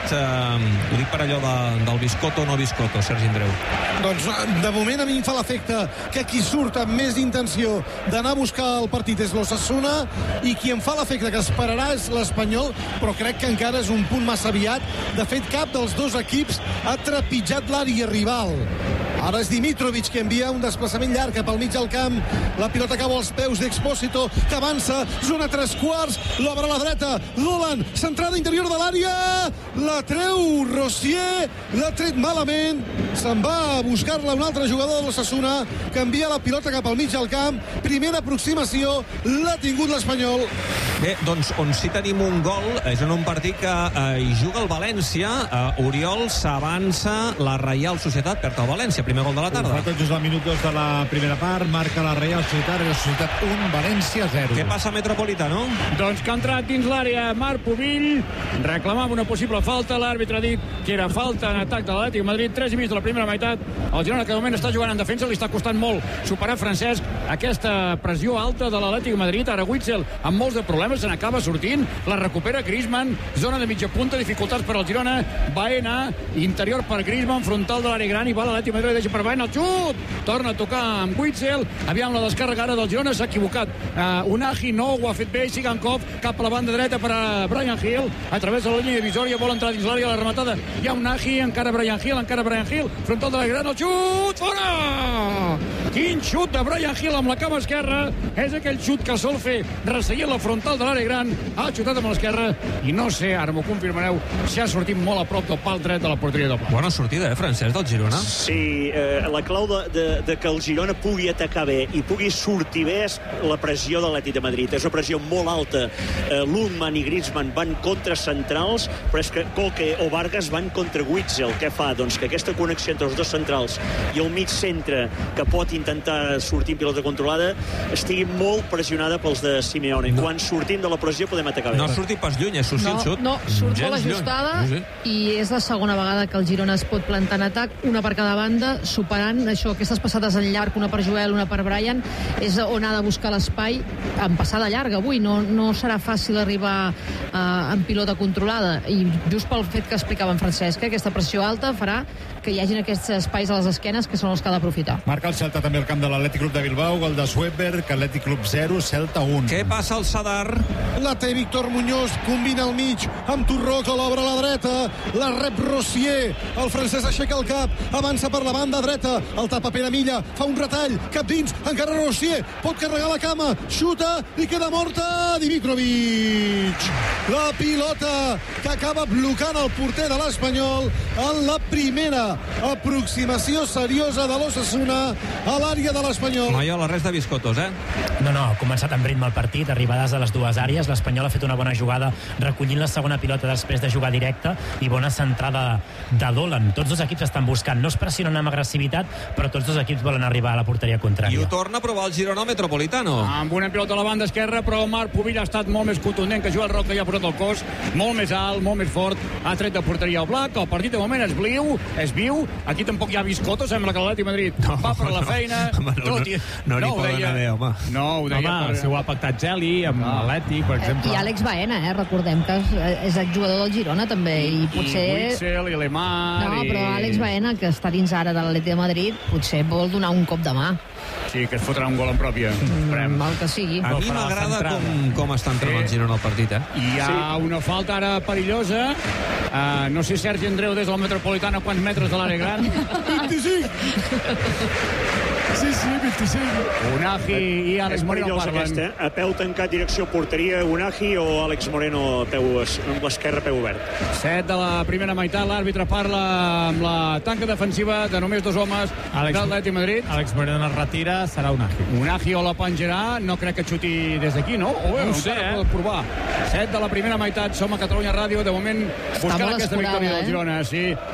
Ho dic per allò del Biscotto o no Biscotto, Sergi Andreu. Doncs de moment a mi em fa l'efecte que qui surt amb més intenció d'anar a buscar el partit és l'Osasuna, i qui em fa l'efecte que esperarà és l'Espanyol, però crec que encara és un punt massa aviat. De fet, cap dels dos equips ha trepitjat l'àrea rival. Ara és Dimitrovic, que envia un desplaçament llarg cap al mig del camp. La pilota cau als peus d'Expósito, que avança, zona 3/4, l'obre a la dreta, Dolan, centrada interior de l'àrea, la treu Rossier, l'ha tret malament, se'n va a buscar-la un altre jugador de l'Osasuna, que envia la pilota cap al mig del camp. Primera aproximació, l'ha tingut l'Espanyol. Bé, doncs on sí tenim un gol és en un partit que hi juga el València. Oriol, s'avança la Reial Societat, perd el València, primer gol de la tarda. Fa tot just al minut 2 de la primera part, marca la Reial Societat, Real Societat 1, València 0. Què passa a Metropolitano? Doncs que ha entrat dins l'àrea Marc Pubill, reclamava una possible falta, l'àrbitre ha dit que era falta en atac de l'Atlètic de Madrid, 3,5 de la primera meitat. El Girona, que de moment està jugant en defensa, li està costant molt superar Francesc aquesta pressió alta de l'Atlètic de Madrid. Ara Witzel amb molts de problemes, se n'acaba sortint, la recupera Griezmann, zona de mitja punta, dificultats per al Girona. Baena, interior per Griezmann, frontal de l'àrea gran, i va l'Atlètic de Madrid, deixa per Baena el xut, torna a tocar amb Witzel. Aviam la descàrrega ara del Girona, s'ha equivocat Unagi, no ho ha fet bé, Sigankov cap a la banda dreta per a Bryan Gil, a través de la línia divisòria, vol entrar dins l'àrea, la rematada, hi ha Unagi, encara Bryan Gil, frontal de la gran, el xut, fora! Quin xut de Bryan Gil amb la cama esquerra, és aquell xut que sol fer resseguir la frontal de l'àrea gran, ha xutat amb l'esquerra, i no sé, ara m'ho confirmareu, si ha sortit molt a prop del pal dret de la porteria del pal. Bona sortida, Francesc, del Girona? Sí, la clau de que el Girona pugui atacar bé i pugui sortir bé és la pressió de l'Atlètic de Madrid. És una pressió molt alta. Lundman i Griezmann van contra centrals, però és que Koke o Vargas van contra Witzel. Què fa? Doncs que aquesta connexió entre els dos centrals i el mig centre, que pot intentar sortir en pilota controlada, estigui molt pressionada pels de Simeone. Quan sortim de la pressió podem atacar bé. No ha sortit pas lluny, és sutil xut. No, surt molt ajustada, i és la segona vegada que el Girona es pot plantar en atac, una per cada banda, superant això, aquestes passades en llarg, una per Joel, una per Brian, és on ha de buscar l'espai en passada llarga avui. No serà fàcil arribar en pilota controlada, i just pel fet que explicava en Francesc, aquesta pressió alta farà que hi hagin aquests espais a les esquenes que són els que ha d'aprofitar. Marca el Celta també el camp de l'Atlètic Club de Bilbao, gol de Sweber, que Atlètic Club 0, Celta 1. Què passa al Sadar? La té Víctor Muñoz, combina al mig amb Torró, que l'obre a la dreta, la rep Rossier, el francès aixeca el cap, avança per la banda dreta, el tapa Pere Milla, fa un retall, cap dins, encara Rossier, pot carregar la cama, xuta i queda morta Dimitrovic. La pilota que acaba blocant el porter de l'Espanyol en la primera aproximació seriosa de l'Osasuna a l'àrea de l'Espanyol. Maiola, res de biscotos, No, ha començat amb ritme el partit, arribades a les dues àrees. L'Espanyol ha fet una bona jugada recollint la segona pilota després de jugar directe i bona centrada de Dolan. Tots dos equips estan buscant, no es pressionen amb agressivitat, però tots dos equips volen arribar a la porteria contrària. I ho torna a provar el Girona Metropolitano. Amb una pilota a la banda esquerra, però Marc Pubill ha estat molt més contundent que Joel Roca, i ha posat el cos molt més alt, molt més fort, ha tret de porteria al Blac. El partit de moment és viu, aquí tampoc hi ha biscoto, sembla que l'Atlètic Madrid va per la feina. No n'hi poden haver, home. No, ho deia. Si ho ha pactat Geli amb l'Atlètic, per exemple. I Àlex Baena, recordem que és exjugador del Girona també, i potser... I Witzel, i Lemar... No, però Àlex Baena, que està dins ara de l'Atlètic de Madrid, potser vol donar un cop de mà. Sí, que es fotrà un gol en pròpia. El que sigui. A mi m'agrada com està entrant el Girona al partit, Hi ha una falta ara perillosa. No sé, Sergi Andreu, des de la Metropolitana, quants metres de l'àrea gran? 25! Sí, 25. Unagi i Àlex Moreno parlen. A peu tancat, direcció porteria, Unagi o Àlex Moreno amb l'esquerra, peu obert? 7 de la primera meitat, l'àrbitre parla amb la tanca defensiva de només 2 homes de l'Atlètic Madrid. Àlex Moreno es retira, serà Unagi. Unagi o la penjarà, no crec que xuti des d'aquí, no? No ho sé, pot provar. 7 de la primera meitat, som a Catalunya Ràdio, de moment buscant aquesta victòria del Girona, sí.